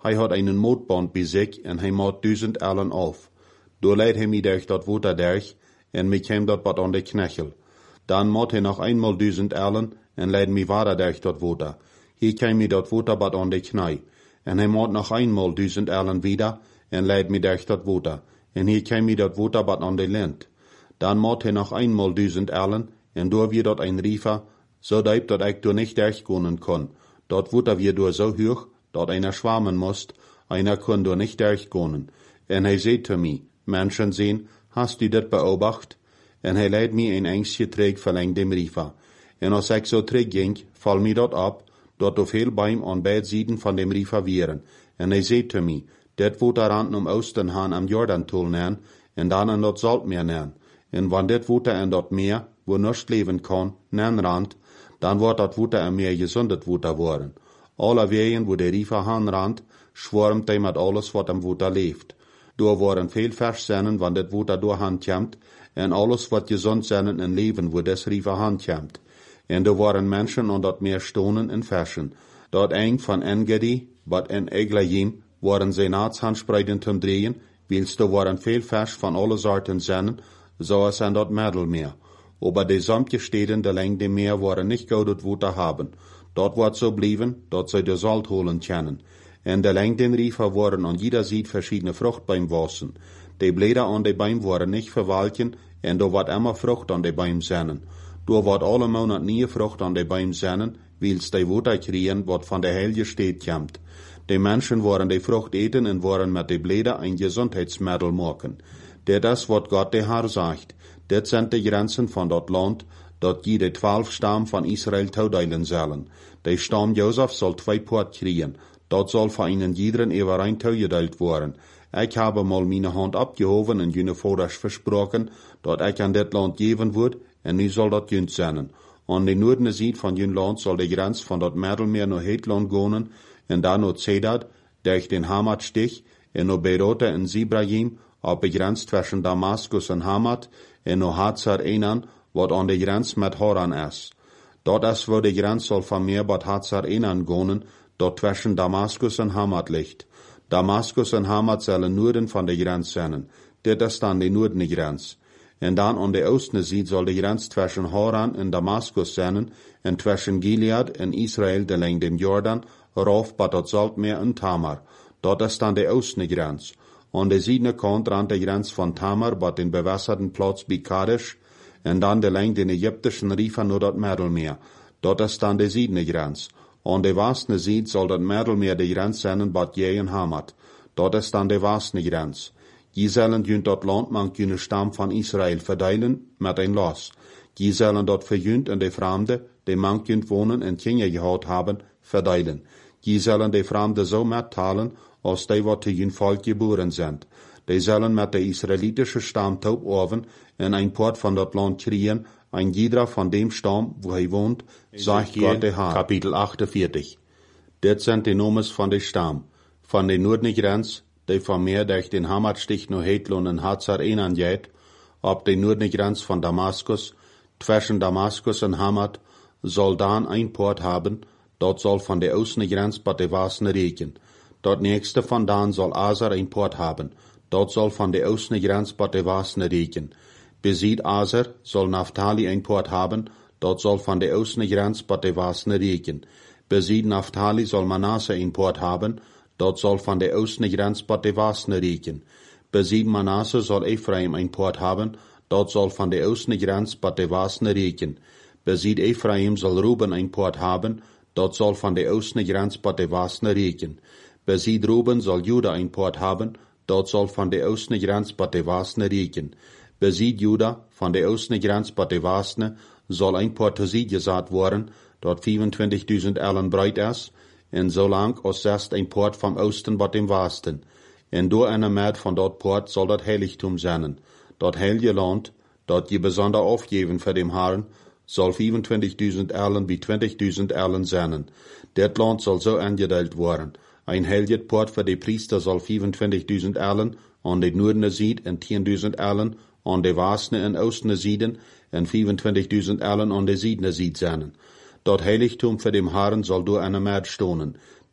[SPEAKER 1] Hij hat einen Mootband bij zich en hij maat duizend ellen af. Door leidt hij mij durch dat water durch en mij kwam dat wat aan de knechel. Dan maat hij nog eenmaal duizend ellen en leidt mij verder durch dat water. Hier kwam mij dat water wat aan de knie. En hij maat nog eenmaal duizend ellen wieder en leidt mij durch dat water. En hier kwam mij dat water wat aan de lint. Dan maat hij nog eenmaal duizend ellen en door weer dat een riefer, so diep dat ik door niet durchkomen kon. Dat water weer door zo hoog, dat einer schwammen moest, einer kon door niet durchkomen. En hij zei te mij, Menschen zien, hast du dit beobacht? En hij leidt mij een engstje terug verlengd dem riefer. En als ik zo terugging, val mij dat op, dat er veel beim aan beide zijden van dem riefer wieren. En hij zei te mij, dit water rand om Osten haan am Jordantul nean, en dan aan dat Saltmeer nean. En wanneer dit water en dat meer, wo nichts leven kan, nean rand, dan wordt dat water en meer gezondet water worden. Alle wegen, wo der riefer haan rand, schwarmt hij met alles wat am water leeft. Door worden veel vers zijn, wanneer dit water door hand komt, en alles wat gezond zijn en leven, wo des riefer hand komt. En er worden mensen aan dat meer stonen en versen. Dat eng van Engedi, wat en Eglayim, worden zijn naatshandspreiden te drehen, wils er worden veel vers van alle soorten zijn, zoals aan dat Middelmeer. Aber die samt steden de lengte meer worden niet goed het water hebben. Dat wordt zo blijven, dat zij de Salt holen kunnen. En de lengten riefer worden aan jeder zijde verschiedene Frucht beim wassen. Die Blätter aan de Baum worden nicht verwalken, en er wordt immer Frucht aan de Baum zijn. Door wordt alle Monat nieuwe Frucht aan de Baum zijn, wils die water kriegen, wat van de Heilige Stadt komt. Die Menschen worden die Frucht eten en worden met de Blätter ein Gesundheitsmittel maken. Dit is wat Gott de Herr sagt. Dit zijn de grenzen van dat land, dat je de twaalf stam van Israël toedelen zullen. De stam Jozef zal twee poort kriegen. Dat zal voor ihnen iederen eeuwerein toegedeeld worden. Ik heb mal mijn hand opgehoven en jullie voorders versproken, dat ik aan dit land geven word, en nu zal dat junt zijn. Aan de noordelijke zijde van jullie land zal de grens van dat Middelmeer naar het land gaan, en dan naar Zedad, durch den Hamat-Stich, en naar Beirut en Zibrahim, op de grens tussen Damaskus en Hamat, en naar Hazar Enan, wat aan de grens met Haran is. Dat is waar de grens zal van meer bij Hazar Enan gaan, dat tussen Damaskus en Hamat ligt. Damaskus en Hamat zullen noorden van de grens zijn. Dit is dan de noordelijke grens. En dan aan de oostelijke zijde zal de grens tussen Haran en Damaskus zijn, en tussen Gilead en Israël de lengte Jordan, rauf bij dat Saltmeer en Tamar. Dat is dan de oostelijke grens. Aan de zuidelijke kant rand de grens van Tamar bij den bewasserten plaats bij Kadesh, en dan de lengte den Egyptischen riefer naar dat Middelmeer. Dat is dan de zuidelijke grens. Aan de westelijke zijde zal dat Middelmeer de grens zijn bij Jij en Hamat. Dat is dan de westelijke grens. Je zullen junt dat land man kunnen stam van Israël verdelen met een los. Je zullen dat verjunt en de vreemde, die man kunt wonen en kinderen gehad hebben, verdelen. Je zullen de vreemde zo mettalen, als die wat te jun volk geboren zijn. Die zullen met de Israëlitische stam toepoven en een poort van dat land kriegen, ein jeder van dem stam, wo hij woont, sagt Gott de Herr. Kapitel achtenveertig. Dit zijn de nomes van de stam. Van de noordelijke grens, die van meer durch den Hamatstich naar Hetlon en Hazar Enan geht, op de noordelijke grens van Damaskus, tussen Damaskus en Hamat, zal dan een poort hebben, dat zal van de oostelijke grens bij de Wasne reken. Dat nächste van dan zal Azer een poort hebben, dat zal van de oostelijke grens bij de Wasne reken. Beziet Azer zal Naphtali een poort hebben, dat zal van de oostelijke grens bij de Wasne reken. Beziet Naphtali zal Manasse een poort hebben, dat zal van de oostelijke grens bij de Wasne reken. Beziet Manasse zal Ephraim een poort hebben, dat zal van de oostelijke grens bij de Wasne reken. Beziet Ephraim zal Ruben een poort hebben, dat zal van de oostelijke grens bij de Wasne reken. Beziet Ruben zal Juda een poort hebben, dat zal van de oostelijke grens bij de Wasne reken. Beziet Juda van de oostelijke grens bij de Wasne zal een poort te ziet gezet worden, dat vierentwintigduizend ellen breed is, en zo lang als zest een poort van oosten bij dem westen. En door een maat van dat poort zal dat heiligtum zijn. Dat heilige land, dat je bijzonder afgeven voor dem Herrn, zal vierentwintigduizend ellen bij twintigduizend ellen zijn. Dit land zal zo aangedeeld worden. Een heilige poort voor de priester zal vierentwintigduizend ellen aan de noordelijke zijde en tienduizend ellen aan de westelijke en oostelijke zijde en vierentwintigduizend ellen aan de zuidelijke zijde zijn. Dat heiligtum voor dem Herrn zal door een maat stonen.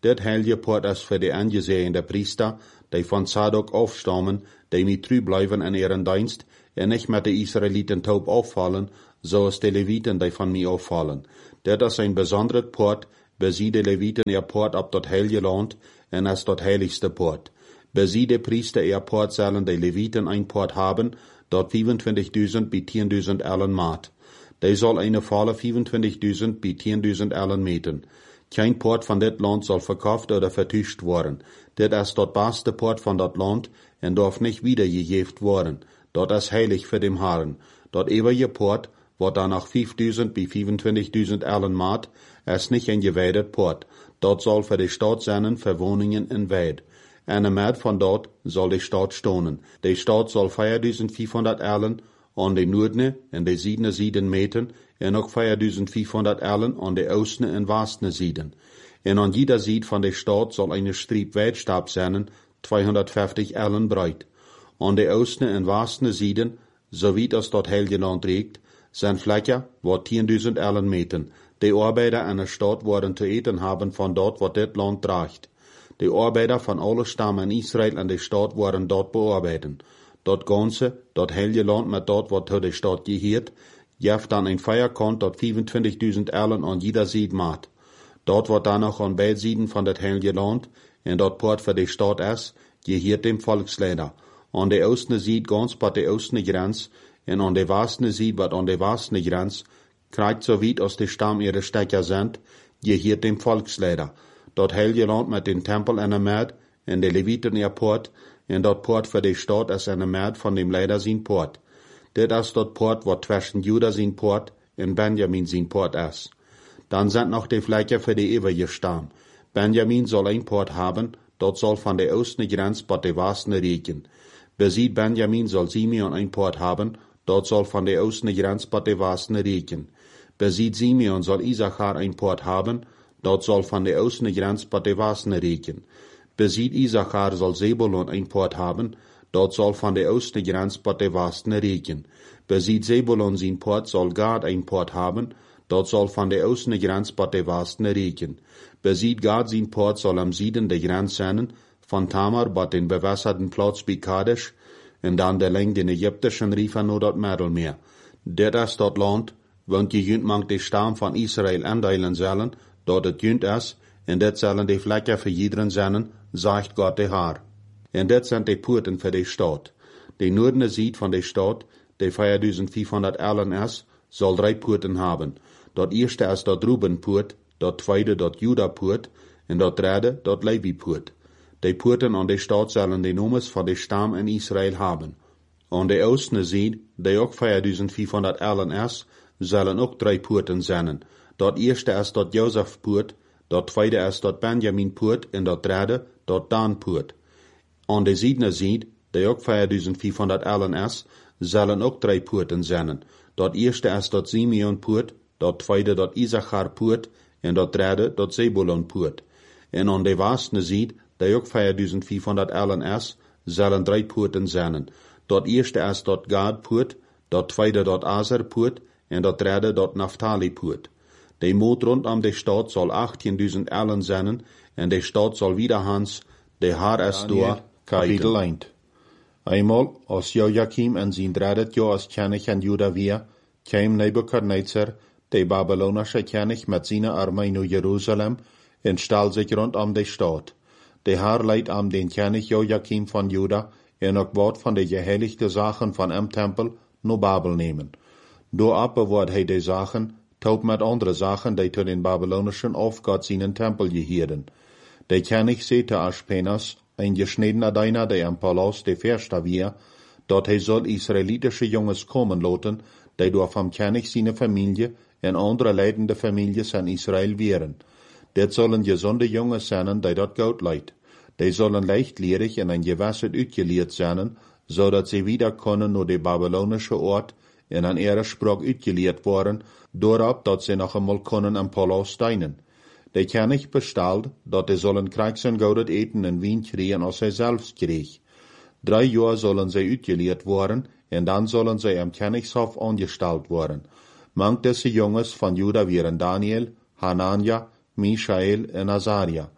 [SPEAKER 1] Dit heilige Poort is voor de aangezeende priester, die van Zadok afstammen, die met trouw blijven in ihren dienst, en niet met de Israëlieten taub opvallen, zoals de Levieten die van mij opvallen. Dit is een bijzondere poort, bezie de Levieten ihr poort op dat heilige land, en is dat heiligste poort. Bezie de priester ihr poort zullen de Levieten een poort hebben, dat vierentwintigduizend bij tienduizend ellen maat. Die zal eine volle vierentwintigduizend bij tienduizend ellen meten. Geen poort van dit land zal verkauft oder vertuscht worden. Dit is dat beste poort van dat land en darf niet wiedergegeven worden. Dat is heilig voor dem Herrn. Dat eeuwige poort, wat dan nog vijfduizend bij vierentwintigduizend ellen maat, is niet een gewijde poort. Dat zal voor de stad zijn voor woningen en weid. En een maat van dat zal de stad stonen. De stad zal vierduizendvijfhonderd ellen aan de noordene en de ziedene zijden meten, en ook vierduizendvijfhonderd ellen aan de oostene en westene zijden. En aan jeder zijd van de stad zal een streep wijdstab zijn, tweehonderdvijftig ellen breed. Aan de oostene en westene zijden, zowiet als dat heilige land reikt, zijn vlekken wat tienduizend ellen meten. De arbeider in de stad worden te eten hebben van dat wat dit land draagt. De arbeider van alle stammen in Israël en de stad worden dat bearbeiden. Dat ganze, dat heilige land met dat wat tot de stad geheert, geeft dan een vierkant dat vierentwintigduizend ellen aan jeder zijd maat. Dat wat dan nog aan beide zijden van dat heilige land, en dat poort voor de stad is, geheert dem volksleider. Aan de oostene zijd gans bij de oostene grens, en aan de westene zijd wat aan de westene grens, krijgt zo weit als de stam ihre stekker zijn, geheert dem volksleider. Dat heilige land met den tempel en de maat, en de Levieten ihr poort, en dat poort voor de stad is en de maat van dem leider zijn poort. Dit is dat poort wat tussen Juda zijn poort en Benjamin zijn poort is. Dan zijn nog de vlekken voor de eeuwige stam. Benjamin zal een poort hebben, dat zal van de oostene grens bij de westene reiken. Beziet Benjamin zal Simeon een poort hebben, dat zal van de oostene grens bij de westene reiken. Beziet Simeon zal Issachar een poort hebben, dat zal van de oostene grens bij de westene reiken. Beziet Issachar zal Zebulon een poort hebben, dat zal van de oostene grens bij de westene reiken. Beziet Zebulon zijn poort zal Gad een poort hebben, dat zal van de oostene grens bij de westene reiken. Beziet Gad zijn poort zal am zieden de grens zijn, van Tamar bij den bewässerten plaats bij Kadesh, en dan de leng den Egyptischen riefen naar dat Middelmeer. Dit is dat land, want je junt mangt de stam van Israël aandelen zullen, dat het junt is, en dit zullen de vlekken voor iedereen zijn, zegt God de Heer. En dit zijn de poorten voor de stad. De noordene zijd van de stad, die vierduizendvijfhonderd ellen is, zal drie poorten hebben. Dat eerste is dat Rubenpoort, dat tweede dat Judapoort, en dat derde dat Levipoort. De poorten aan de stad zullen de noemes van de stam in Israël hebben. Aan de oostene zijd, die ook vierduizendvijfhonderd ellen is, zullen ook drie poorten zijn. Dat eerste is dat Jozefpoort, dat tweede is dat Benjaminpoort, en dat derde dat Danpoort. Aan de zijdene zijd, die ook vierduizendvijfhonderd ellen is, zullen ook drie poorten zijn. Dat eerste is dat Simeonpoort, dat tweede dat Issacharpoort, en dat derde dat Zebulonpoort. En aan de westene zijd, die ook vierduizendvijfhonderd ellen is, zullen drie poorten zijn. Dat eerste is dat Gadpoort, dat tweede dat Aserpoort, en dat derde dat Naphtalipoort. De moot rondom de stad zal achttienduizend ellen zijn, en de stad zal wiederhans de Haar is door
[SPEAKER 2] Kapitel één. Eenmaal, als Joachim en zijn derde jaar als koning in Juda weer, kwam Nebukadnezar, de Babylonische koning met zijn armee naar Jeruzalem, en stal zich rondom de stad. De Haar leidt am den koning Joachim van Juda, en ook wat van de geheiligde zaken van hem tempel naar Babel nemen. Doorop bewaart hij de zaken, taub met andere zaken, die tot den Babylonischen Aufgott zijn tempel gehielden. De koning zei te Aspenas, een gesnedener Diener, der im Palast de Versta weer, dat hij zal Israelitische jongens komen laten, die door vom koning zijn familie en andere leidende families in Israël wären. Dit zullen gezonde jongens zijn, die dat goud leidt. Die zullen leichtlierig en een gewasset uitgeleerd zijn, zodat ze wieder kunnen naar de Babylonische Ort en aan ihre Sprach uitgeleerd worden, doorop dat ze nog eenmaal kunnen im Palast dienen. De koning bestelt, dat ze zullen krijgs en goud eten en wien krijgen als hij zelfs kreeg. Drie jaar zullen zij uitgeleerd worden, en dan zullen zij im Koningshof angesteld worden. Manch deze jongens van Juda waren Daniel, Hanania, Michael en Azaria.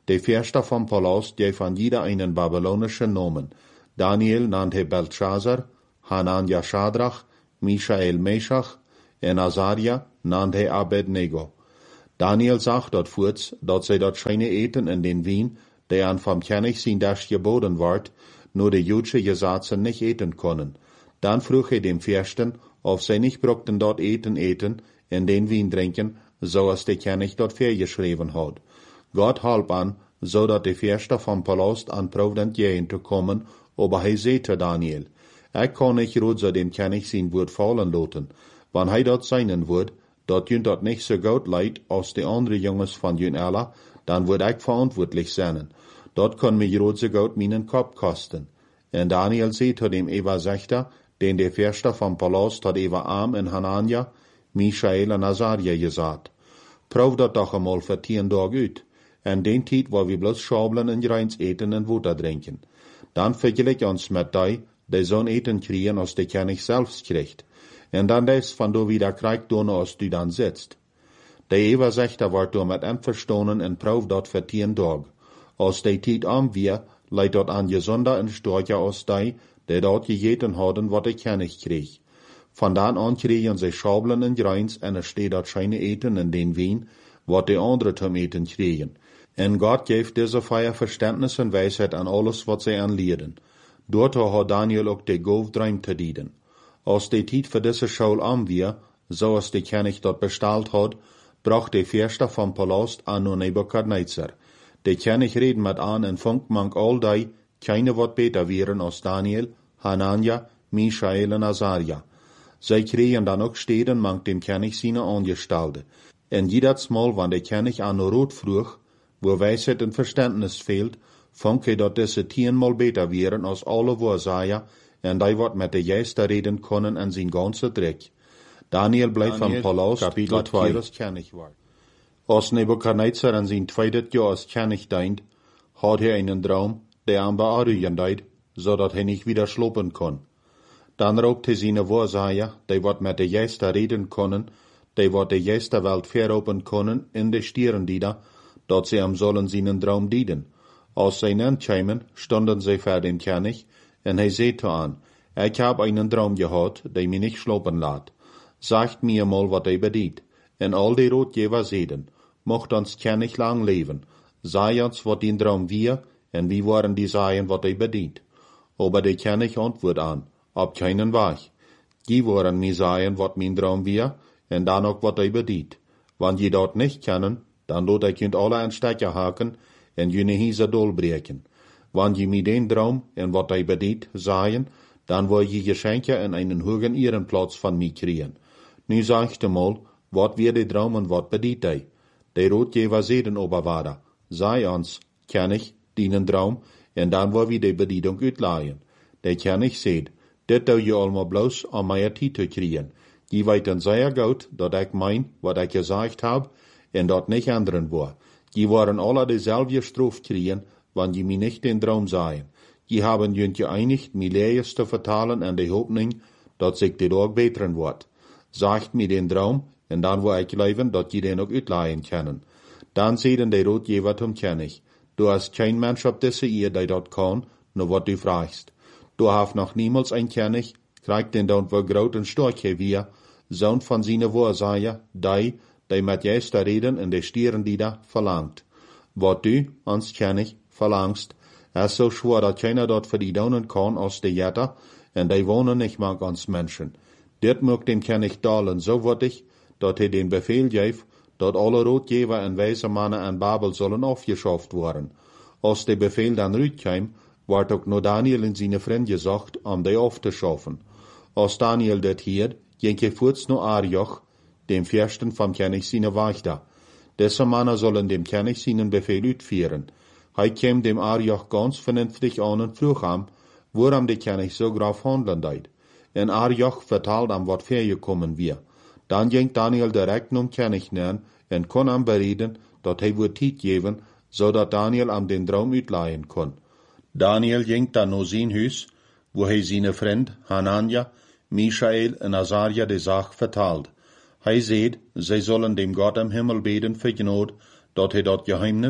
[SPEAKER 2] De Fürster vom Palast, die von jeder einen babylonischen Namen. Daniel nannte Belshazzar, Hanania Shadrach, Michael Meshach, en Azaria nannte Abednego. Daniel sagt dort voorts, dat zij dort scheine eten in den Wien, der an vom König sein das geboten ward, nur die jüdische Gesetze nicht eten können. Dann frug er dem Fürsten, ob sie nicht brockten dort eten eten, in den Wien trinken, so als der König dort vorgeschrieben hat. Gott halb an, so dat der Fürster vom Palast an Provident gehen zu kommen, aber er sagte Daniel, ich kann nicht rot so dem König sein Wort fallen lassen. Wann er dort sein wird, dort jünt dort nicht so gut leid als die anderen Jungs von jün Allah, dann wird ich verantwortlich sein. Dort kann mich rot so gut meinen Kopf kosten. Und Daniel sagte dem Eva Sechter, den der Fürster vom Palast hat Eva Am in Hanania, Michael und Azaria gesagt. Prof dat doch einmal für tien Tag ut. En den Tijd waar wir bloß schabeln und reins eten und Wasser trinken. Dann vergleich uns mit die, die so eten kriegen, als der König selbst kriegt. Und dann des von du wieder kriegt, du als du dann sitzt. Der Eva Sechter wird du mit einverstanden und prof dort für tien Tag. Als die Tijd am wir, leid dort an gesonder und stärker als die, die dort gegeten haben, was der König krieg. Von dann an kriegen sie Schabeln und Reins und es steht dort scheine Eten in den Wien, was die anderen zum Eten kriegen. Und Gott gibt diese Feier Verständnis und Weisheit an alles, was sie anlehren. Dort hat Daniel auch die Gauf Dreim zu dienen. Als die Zeit für diese Schule an wir, so als der König dort bestellt hat, brach der Fürster vom Palast an nur Nebukadnezar. Der König reden mit an und funkt mank all die, keine wat beter wären als Daniel, Hanania, Michael und Azaria. Sie kriegen dann auch stehen mank dem König seine Angestellte. Und jedes Mal, wenn der König an nur Rot frug, wo Weisheit und Verständnis fehlt, fand er, dass diese tienmal besser wären als alle Wahrsager, und die wat mit der Geister reden können an sein ganzer Dreck. Daniel bleibt vom Palast, Kapitel zwei. König war. Als Nebukadnezar an sein zweites Jahr als König deint, hat er einen Traum, der am bearrugen deit, so dass er nicht wieder schlupen kann. Dann raubt er seine Wahrsager, die wat mit der Geister reden können, die wat der Geisterwelt veropen können, in de Stieren dieder, dat sie am sollen seinen Traum dienen. Als sie nankämen, stunden sie vor den König, und er sagte an, ich hab einen Traum gehad, der mich nicht schlopen lässt. Sagt mir mal, wat er bedient. Und all die Rotgeber sehen, mocht uns König lang leben. Sei uns, wat den Traum wir, und wie waren die Seien, wat er bedient. Aber der König antwortet an, ab keinen Weg. Die waren mir Seien, wat mein Traum wir, und dann auch, wat er bedient. Wenn die dort nicht kennen, dann lot ich jünt alle an Stecker haken, und jüne Hiese dolbreken. Wenn je mir den Traum, und wat er bedient, seien, dann will je Geschenke in einen hohen Ehrenplatz von mir kriegen. Nu sagte mal, wat wir die Traum und wat bedient er? Der Rotgeber sehen Oberwader, sei uns, König, dienen Traum, und dann will wir die Bedienung utleihen. Der König seht, dit dau je allemaal bloß an meine Zeit zu kriegen. Die weiten sehr gut, dat ich mein, wat ich gesagt hab, und dat nicht anderen war. Die waren alle dieselbe Strophe kriegen, wenn die mir nicht den Traum sahen. Die haben jünt geeinigt, mir Lehes zu vertalen an die Hoffnung, dat sich die Tag betren wird. Sagt mir den Traum, und dann wo ich leben, dat die den auch utleihen können. Dann sehen die Rotgeber zum König, du hast kein Mensch auf diese Ehe, der dort kann, nur wat du fragst. Du hast noch niemals ein König, kriegt den dort wo groß und stark wir, Sohn von seine Wahrsager, die, die mit Geister reden in der Stieren, die da verlangt. Wat du, ans König, verlangst, ist so schwer, dass keiner dort für die daunen kann als die Jätter, und die wohnen nicht mal ganz Menschen. Dit mög dem König dalen so würdig, dat er den Befehl gäf, dat alle Rotgeber und weise Männer in Babel sollen aufgeschafft werden. Als der Befehl dann rütkam, ward auch nur Daniel und seine Freunde gesagt, um die aufzuschaffen. Als Daniel det hier, ging er kurz nur Arioch, dem Fürsten vom König seine Wächter. Diese Männer sollen dem König seinen Befehl utführen. Er kam dem Arioch ganz vernünftig an und frug ihm, woran der König so grav handeln deit. Und Arioch vertalt ihm, wat vorgekommen wir. Dann ging Daniel direkt zum König nähern und kon ihm bereden, dat er wohl Zeit geben, so dat Daniel am den Traum utleihen kon. Daniel ging dann nur sein Haus, wo er seine Freund Hanania, Michael und Azaria die Sache vertalt. Er seht, sie sollen dem Gott im Himmel beten für Gnade, dat er dort Geheimnis,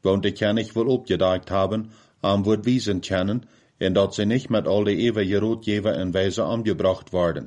[SPEAKER 2] want de König wil opgedacht haben, am wordt wiesen kennen, en dat ze niet met al de eeuwige roodjeven en wijze omgebracht worden.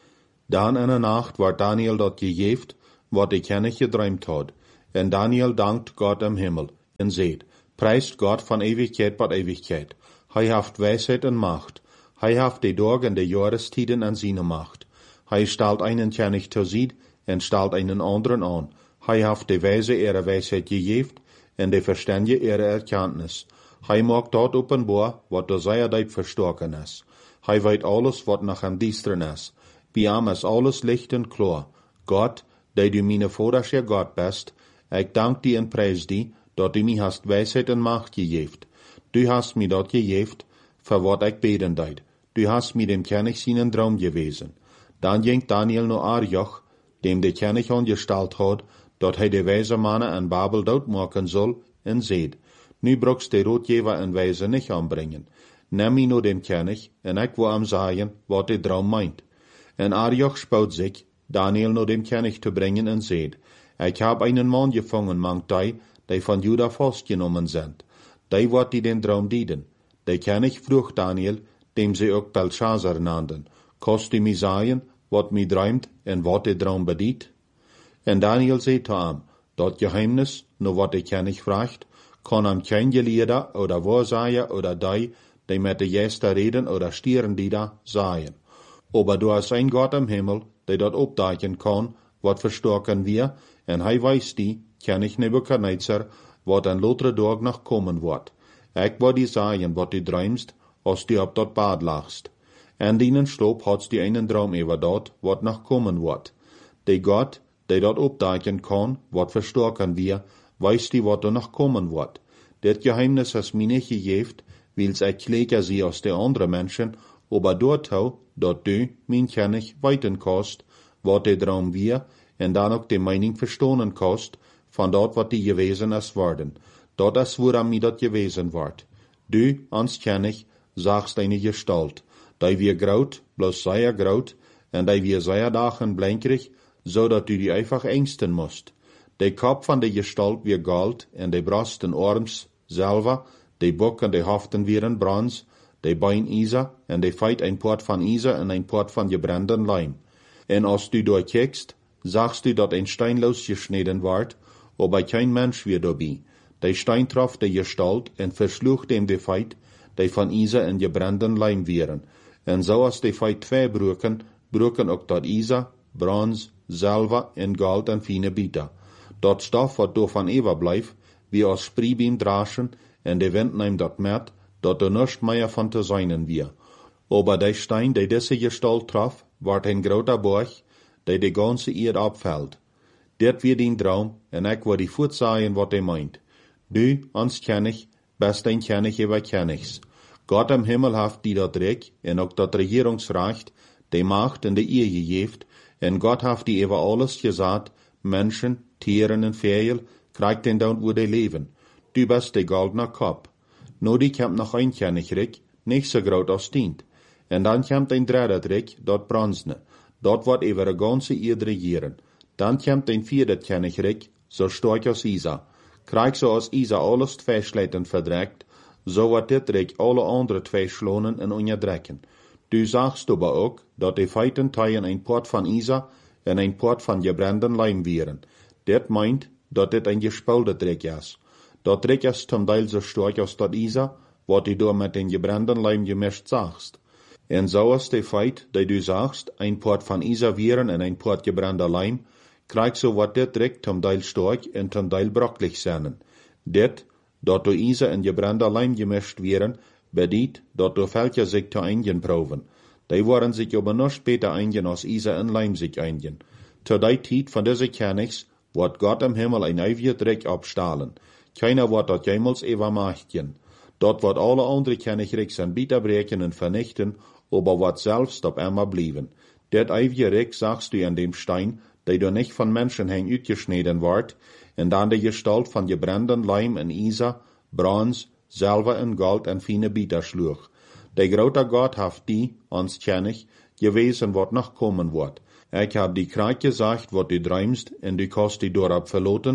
[SPEAKER 2] Dan in de nacht wordt Daniel dat gegeeft, wat de König gedreamt had. En Daniel dankt God im Himmel, en zegt, prijst God van eeuwigheid tot eeuwigheid. Hij heeft wijsheid en macht. Hij heeft de dag en de jahrestiden aan zijn macht. Hij stelt einen König te zien, en stelt einen anderen aan. Hij heeft de wijze ihre wijsheid gegeven, en de verständige ihre erkenntnis. Hij maakt dat openbaar, wat door zijn tijd verstoken is. Hij weet alles, wat nog am diesteren is. Bij hem is alles licht en klaar. God, die du mijn vaders je God bist, ik dank die en prijs die, dat du mij hast wijsheid en macht gegeven. Du hast mij dat gegeven, voor wat ik beden deed. Du hast mij dem König zijn droom gewezen. Dan ging Daniel naar Arioch, dem de König angestalt had, dat hij de wijze mannen in Babel doodmaken zal, en zeid, nu brokst de roodjever en wijze niet aanbrengen. Neem mij naar dem König, en ik wil hem zeggen, wat de droom meint. En Arioch spoot zich, Daniel naar dem König te brengen, en zeid, ik heb einen man gevangen, mangt die, die van Juda vastgenomen zijn. Die wordt die den droom dieden. De König vroeg Daniel, dem ze ook Belshazzar nannten, kost u mij zeggen, wat mij droomt, en wat de droom bediet? En Daniel zei te hem, dat geheimnis, naar wat de König vraagt, kan hem geen geleerde, oder waarzeier, oder die, die met de juiste reden, oder stieren die da, sagen. Aber du hast ein Gott im Himmel, der dat opdagen kan, wat verstoken wir, en hij weiß die, König Nebukadnezar, wat een latere dag nog komen wordt. Ik wil die zeggen, wat du droomst, als du op dat bad lagst. En dienen sloop hadst die einen droom over dat, wat nog komen wordt. De God, die dat opdagen kan, wat verstoken wir, weiß die, wat er nog komen wordt. Dit geheimnis is mij niet gegeven, wils ik kleker zie als de andere mensen, aber dort hou, dat du, mijn König, weten kost, wat de droom wir, en dan ook de mening verstonen kost, van dat wat die gewezen is worden. Dat is waarom mij dat gewezen wordt. Du, ans König, sagst eine Gestalt, die wir groot, bloß sehr groot, en die wir sehr dagen blinkerig, zodat du die einfach ängsten musst. De kop van de Gestalt wir gold, en de brast en arms, zilver, de bok en de hoften wieren brons, de bein Isa, en de feit ein Port van Isa en ein Port van gebranden Leim. En als du durchkijkst, sagst du dat ein Stein losgeschnitten ward, aber kein Mensch wird dabei. De Stein trof de Gestalt en versloeg dem de feit, die van Isa en gebranden Leim wieren. En zo als de feit twee broken, broken ook dat Isa, brons, zilver en gold en fine bieter. Dat stof wat door van Eva blijft, wie als spriebiem draschen, en de wind neemt dat met, dat er nichts meer van te zijn wir. Aber de Stein, die diese Gestalt traf, wordt een groter Borg, die de ganze Erde abfällt. Dit wird een droom, en ik wil die voet zeggen wat hij meint. Du, ans König, bist ein König über Königs. Gott im Himmel haft die dat Recht, en ook dat Regierungsrecht, die Macht en de Ehe gegeven, en Gott haft die über alles gesagt, Menschen, Tieren en Vögel, kriegt den down wo die leben. Du bist de goldene Kopf. No die kommt noch ein Königreich, nicht so groot als dient. En dan kommt ein dritter Reich, dat bronzene. Dat wordt über de ganze Erde regieren. Dan kommt ein vierter Königreich, so stark als Isa. Krijg so als Isa alles twee slechten verdrekt, so wordt dit Reich alle andere twee schlonen en onderdrekken. Du sagst aber ook, dat de feiten teilen ein Port van Isa en ein Port van gebranden Leim wieren. Dit meint, dat dit ein gespuldet Reich is. Dat Reich is zum Teil so stark als dat Isa, wat du door met den gebranden Leim gemischt sagst. En so is de feit, die du sagst, ein Port van Isa wieren en ein Port gebrander Leim, krijg so wat dit Reich zum Teil stark en zum Teil brocklich zijn. Dit, dat door Isa en gebrander Leim gemischt wieren, bediet, dat door welke zich te einigen proeven. Die waren zich aber noch später einigen als Isa en Leim sich einigen. Zu die tijd van deze Königs, wordt Gott im Himmel ein eeuwig Reich abstahlen. Keiner wordt dat jemals übermachten. Dort wordt alle andere Königreichs an Bieter breken en vernichten, aber wordt selbst op immer blieben. Dit eeuwige Reich sagst du an dem Stein, der du nicht von Menschen heen uitgeschneden wordt, en dan de Gestalt van gebranden Leim en Isa, brons, zilver en gold en fine bieter sloeg. De grote God haft die, ons König, gewezen wat nog komen wordt. Ik heb die kraak gesagt, wat du dreimst, en du kost die dorop verloten,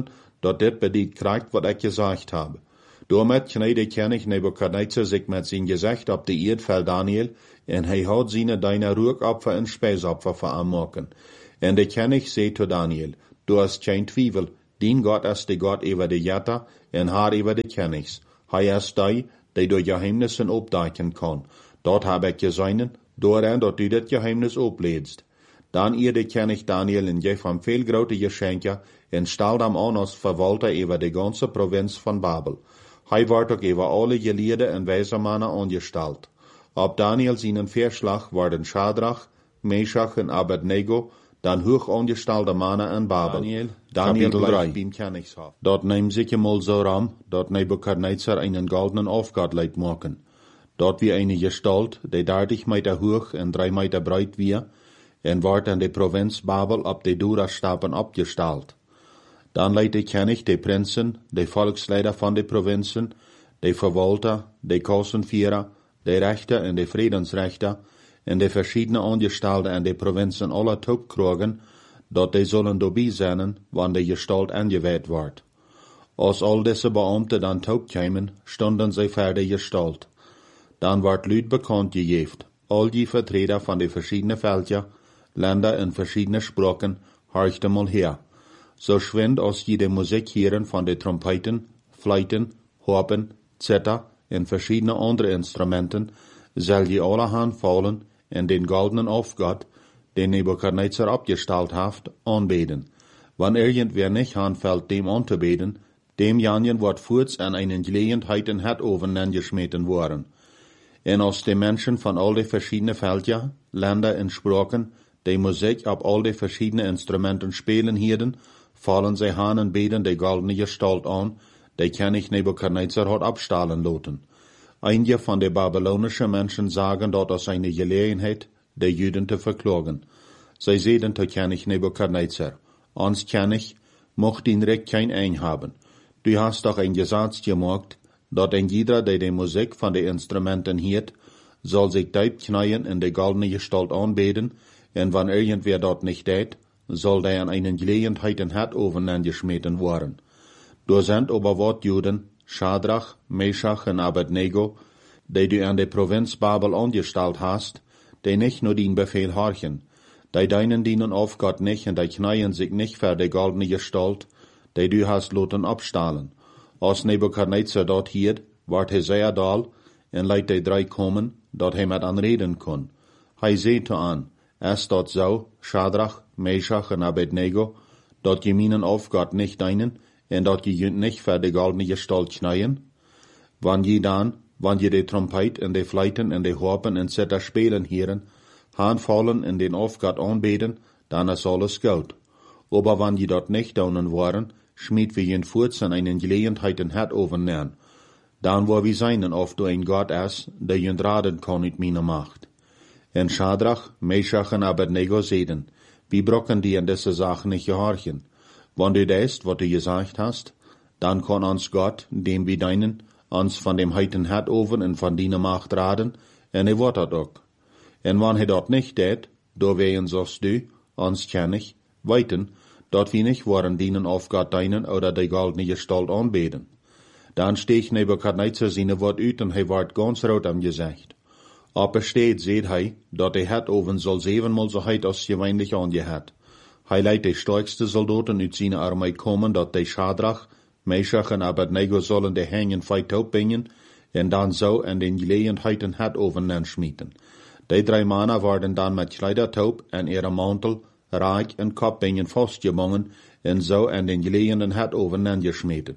[SPEAKER 2] dat dit bediet krijgt wat ik gezegd habe. Daarmet kneedde König Nebukadnezar zich met zijn gezicht op de eerd van Daniel, en hij had zijn deine Rookopfer en Speisopfer veranmaken. En de König zei tot Daniel, du hast geen twijfel, dien God is de God over de Jetta en haar over de Königs. Hij is die, die door geheimnissen opduiken kan. Dat heb ik gezien, dooraan dat u dit geheimnis opleedst. Dan eerde König Daniel en gaf hem veel grote geschenken en stelde hem aan als verwalter over de ganze provincie van Babel. Hij werd ook over alle geleerden en wijze mannen aangesteld. Op Daniel zijn Verslag worden Shadrach, Meshach en Abednego, dan hoog aangestelde mannen in Babel.
[SPEAKER 1] Daniel,
[SPEAKER 2] Daniel
[SPEAKER 1] Kapitel
[SPEAKER 2] blijft beim Königshof. Dat neemt zich eenmaal zo ram, dat Nebukadnezar einen goldenen Aufgott leidt maken. Dat wie eine Gestalt, die dertig Meter hoog en drei Meter breit wie, en wordt in de provincie Babel op de Dura-stapen opgesteld. Dan leidt de König de Prinzen, de Volksleider van de provincie, de Verwalter, de Kassenvierer, de Rechter en de Friedensrechter, en de verschiedene Angestellten in de provincie alle toekrogen, dat die zullen dobij zijn, wanneer de Gestalt aangeweid wordt. Als al deze Beamten dan toekwamen, stonden zij voor de Gestalt. Dan wordt luid bekend gegeven, al die Vertreter van de verschiedene Völker, Länder en verschiedene Sprachen, horchten mal her. So schwind als je de muziek hören van de Trompeten, Fleiten, Harpen, Zither en verschiedene andere Instrumenten, zal je alle aanvallen en den goldenen Aufgott, den Nebukadnezar opgesteld heeft, aanbeden. Wanneer irgendwer nicht aanfällt, dem anzubeten, dem janjen wordt voorts an einen Gelegenheit in het oven geschmeten worden. En als de Menschen van al de verschiedene Völker, Länder en Sprachen, die Musik op al de verschiedene Instrumenten spelen hielden, fallen zij aan en beden de goldene Gestalt aan, die König Nebukadnezar hat abstahlen laten. Einige van de Babylonische Menschen sagen dat als eine Gelegenheit, de Juden te verklagen. Zij zeiden tot König Nebukadnezar, ons König, mocht in Recht kein ein haben. Du hast doch ein Gesetz gemacht, dat ein jeder, der die Musik von de Instrumenten hiert, soll sich diep knien in de goldene Gestalt aanbeden, en wanneer irgendwer dat nicht deed, soll der an einen Gelegenheit in het oven geschmeten worden. Du sind aber wat Juden, Shadrach, Meshach en Abednego, die du an de Provinz Babel angestellt hast, die nicht nur den Befehl horchen, die deinen dienen auf Gott nicht und die knien sich nicht für de goldene Gestalt, die du hast loten abstahlen. Als Nebukadnezar dort hiert, ward hij sehr dal, en leidt de drei kommen, dat hij met aanreden kon. Hij zei te aan, is dat zo, Shadrach, Meshach en Abednego, dat je minen auf Gott nicht deinen, en dat je junt nicht für de goldene Gestalt knien? Wann je dan, wann je de Trompet en de Fleiten en de Harpen en Zither spelen hieren, aanvallen en den auf Gott aanbeten, dan is alles gut. Aber wann je dat nicht daunen waren, schmied wir jen voorts an einen Gelegenheit in het overnemen. Dan wo wir seinen, of du ein Gott is, der jen raden kann mit meiner Macht. En Shadrach, Meshach en Abednego zeiden, wie brocken die an diese Sachen nicht gehorchen. Wann du deist, wat du gesagt hast, dann kann uns Gott, dem wir deinen, uns von dem heiten het over en von deiner Macht raden, en er wordt dat ook. En wann hij dat nicht deed, do wehen zoals du, uns König, weiten, dat wir nicht waren dienen auf Gott deinen oder die goldene Gestalt aanbeten. Dan steeg Nebukadnezar seine Wort uit en hij wordt ganz rood am Gesicht. Aber steht, seht hij, dat de het oven soll zevenmal so heit als gewöhnlich angehet. Hij leidt de sterkste Soldaten uit seine Armee kommen, dat de Shadrach, Meshach en Abednego sollen de hängen feit opbringen, en dan zo in den Gelegenheiten het oven schmieten. Die drei Männer werden dann mit Kleidertaub en ihre Mantel, Reich en Kopbingen vastgebonden, en zo in den Gelegenheiten het oven geschmieten.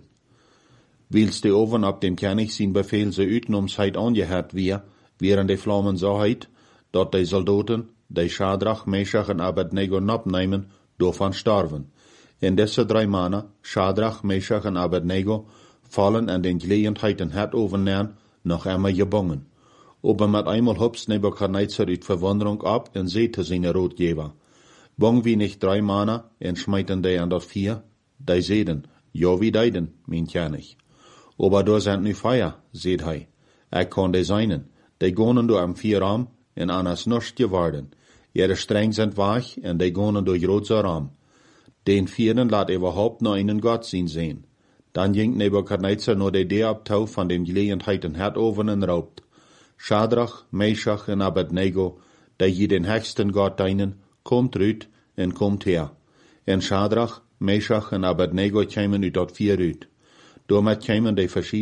[SPEAKER 2] Wils de oven op dem König zijn Befehl ze uitnomsheid angehet wie, während de Flammen so heit, dat de Soldaten, die Shadrach, Meshach en Abednego abnehmen, davon starven. En deze drei Männer, Shadrach, Meshach en Abednego, fallen in den Gelegenheiten het overnemen, noch einmal gebongen. Aber mit einmal hupst Nebukadnezar uit Verwunderung ab en zei te seine Rotgeber, bong wie nicht drei Männer, en schmeiten die an dat vier, die zeiden, ja wie deiden, mein König. Aber da sind nu Feier, seht hij, ik kann die seinen, die gonen du am vier Raum, en an as nichts geworden. Ihre Streng sind weich, en die gonen durch rotser Raum. Den vierten laat überhaupt noch einen Gott zien sehen. Dan ging Nebukadnezar nur de Idee abtau van dem Gelegenheit en Herdoven en raubt. Shadrach, Meshach en Abednego, die je den höchsten Gott dienen, komt uit en komt her. En Shadrach, Meshach en Abednego kwamen uit dat vier uit. Daarmee kwamen de verschiedenen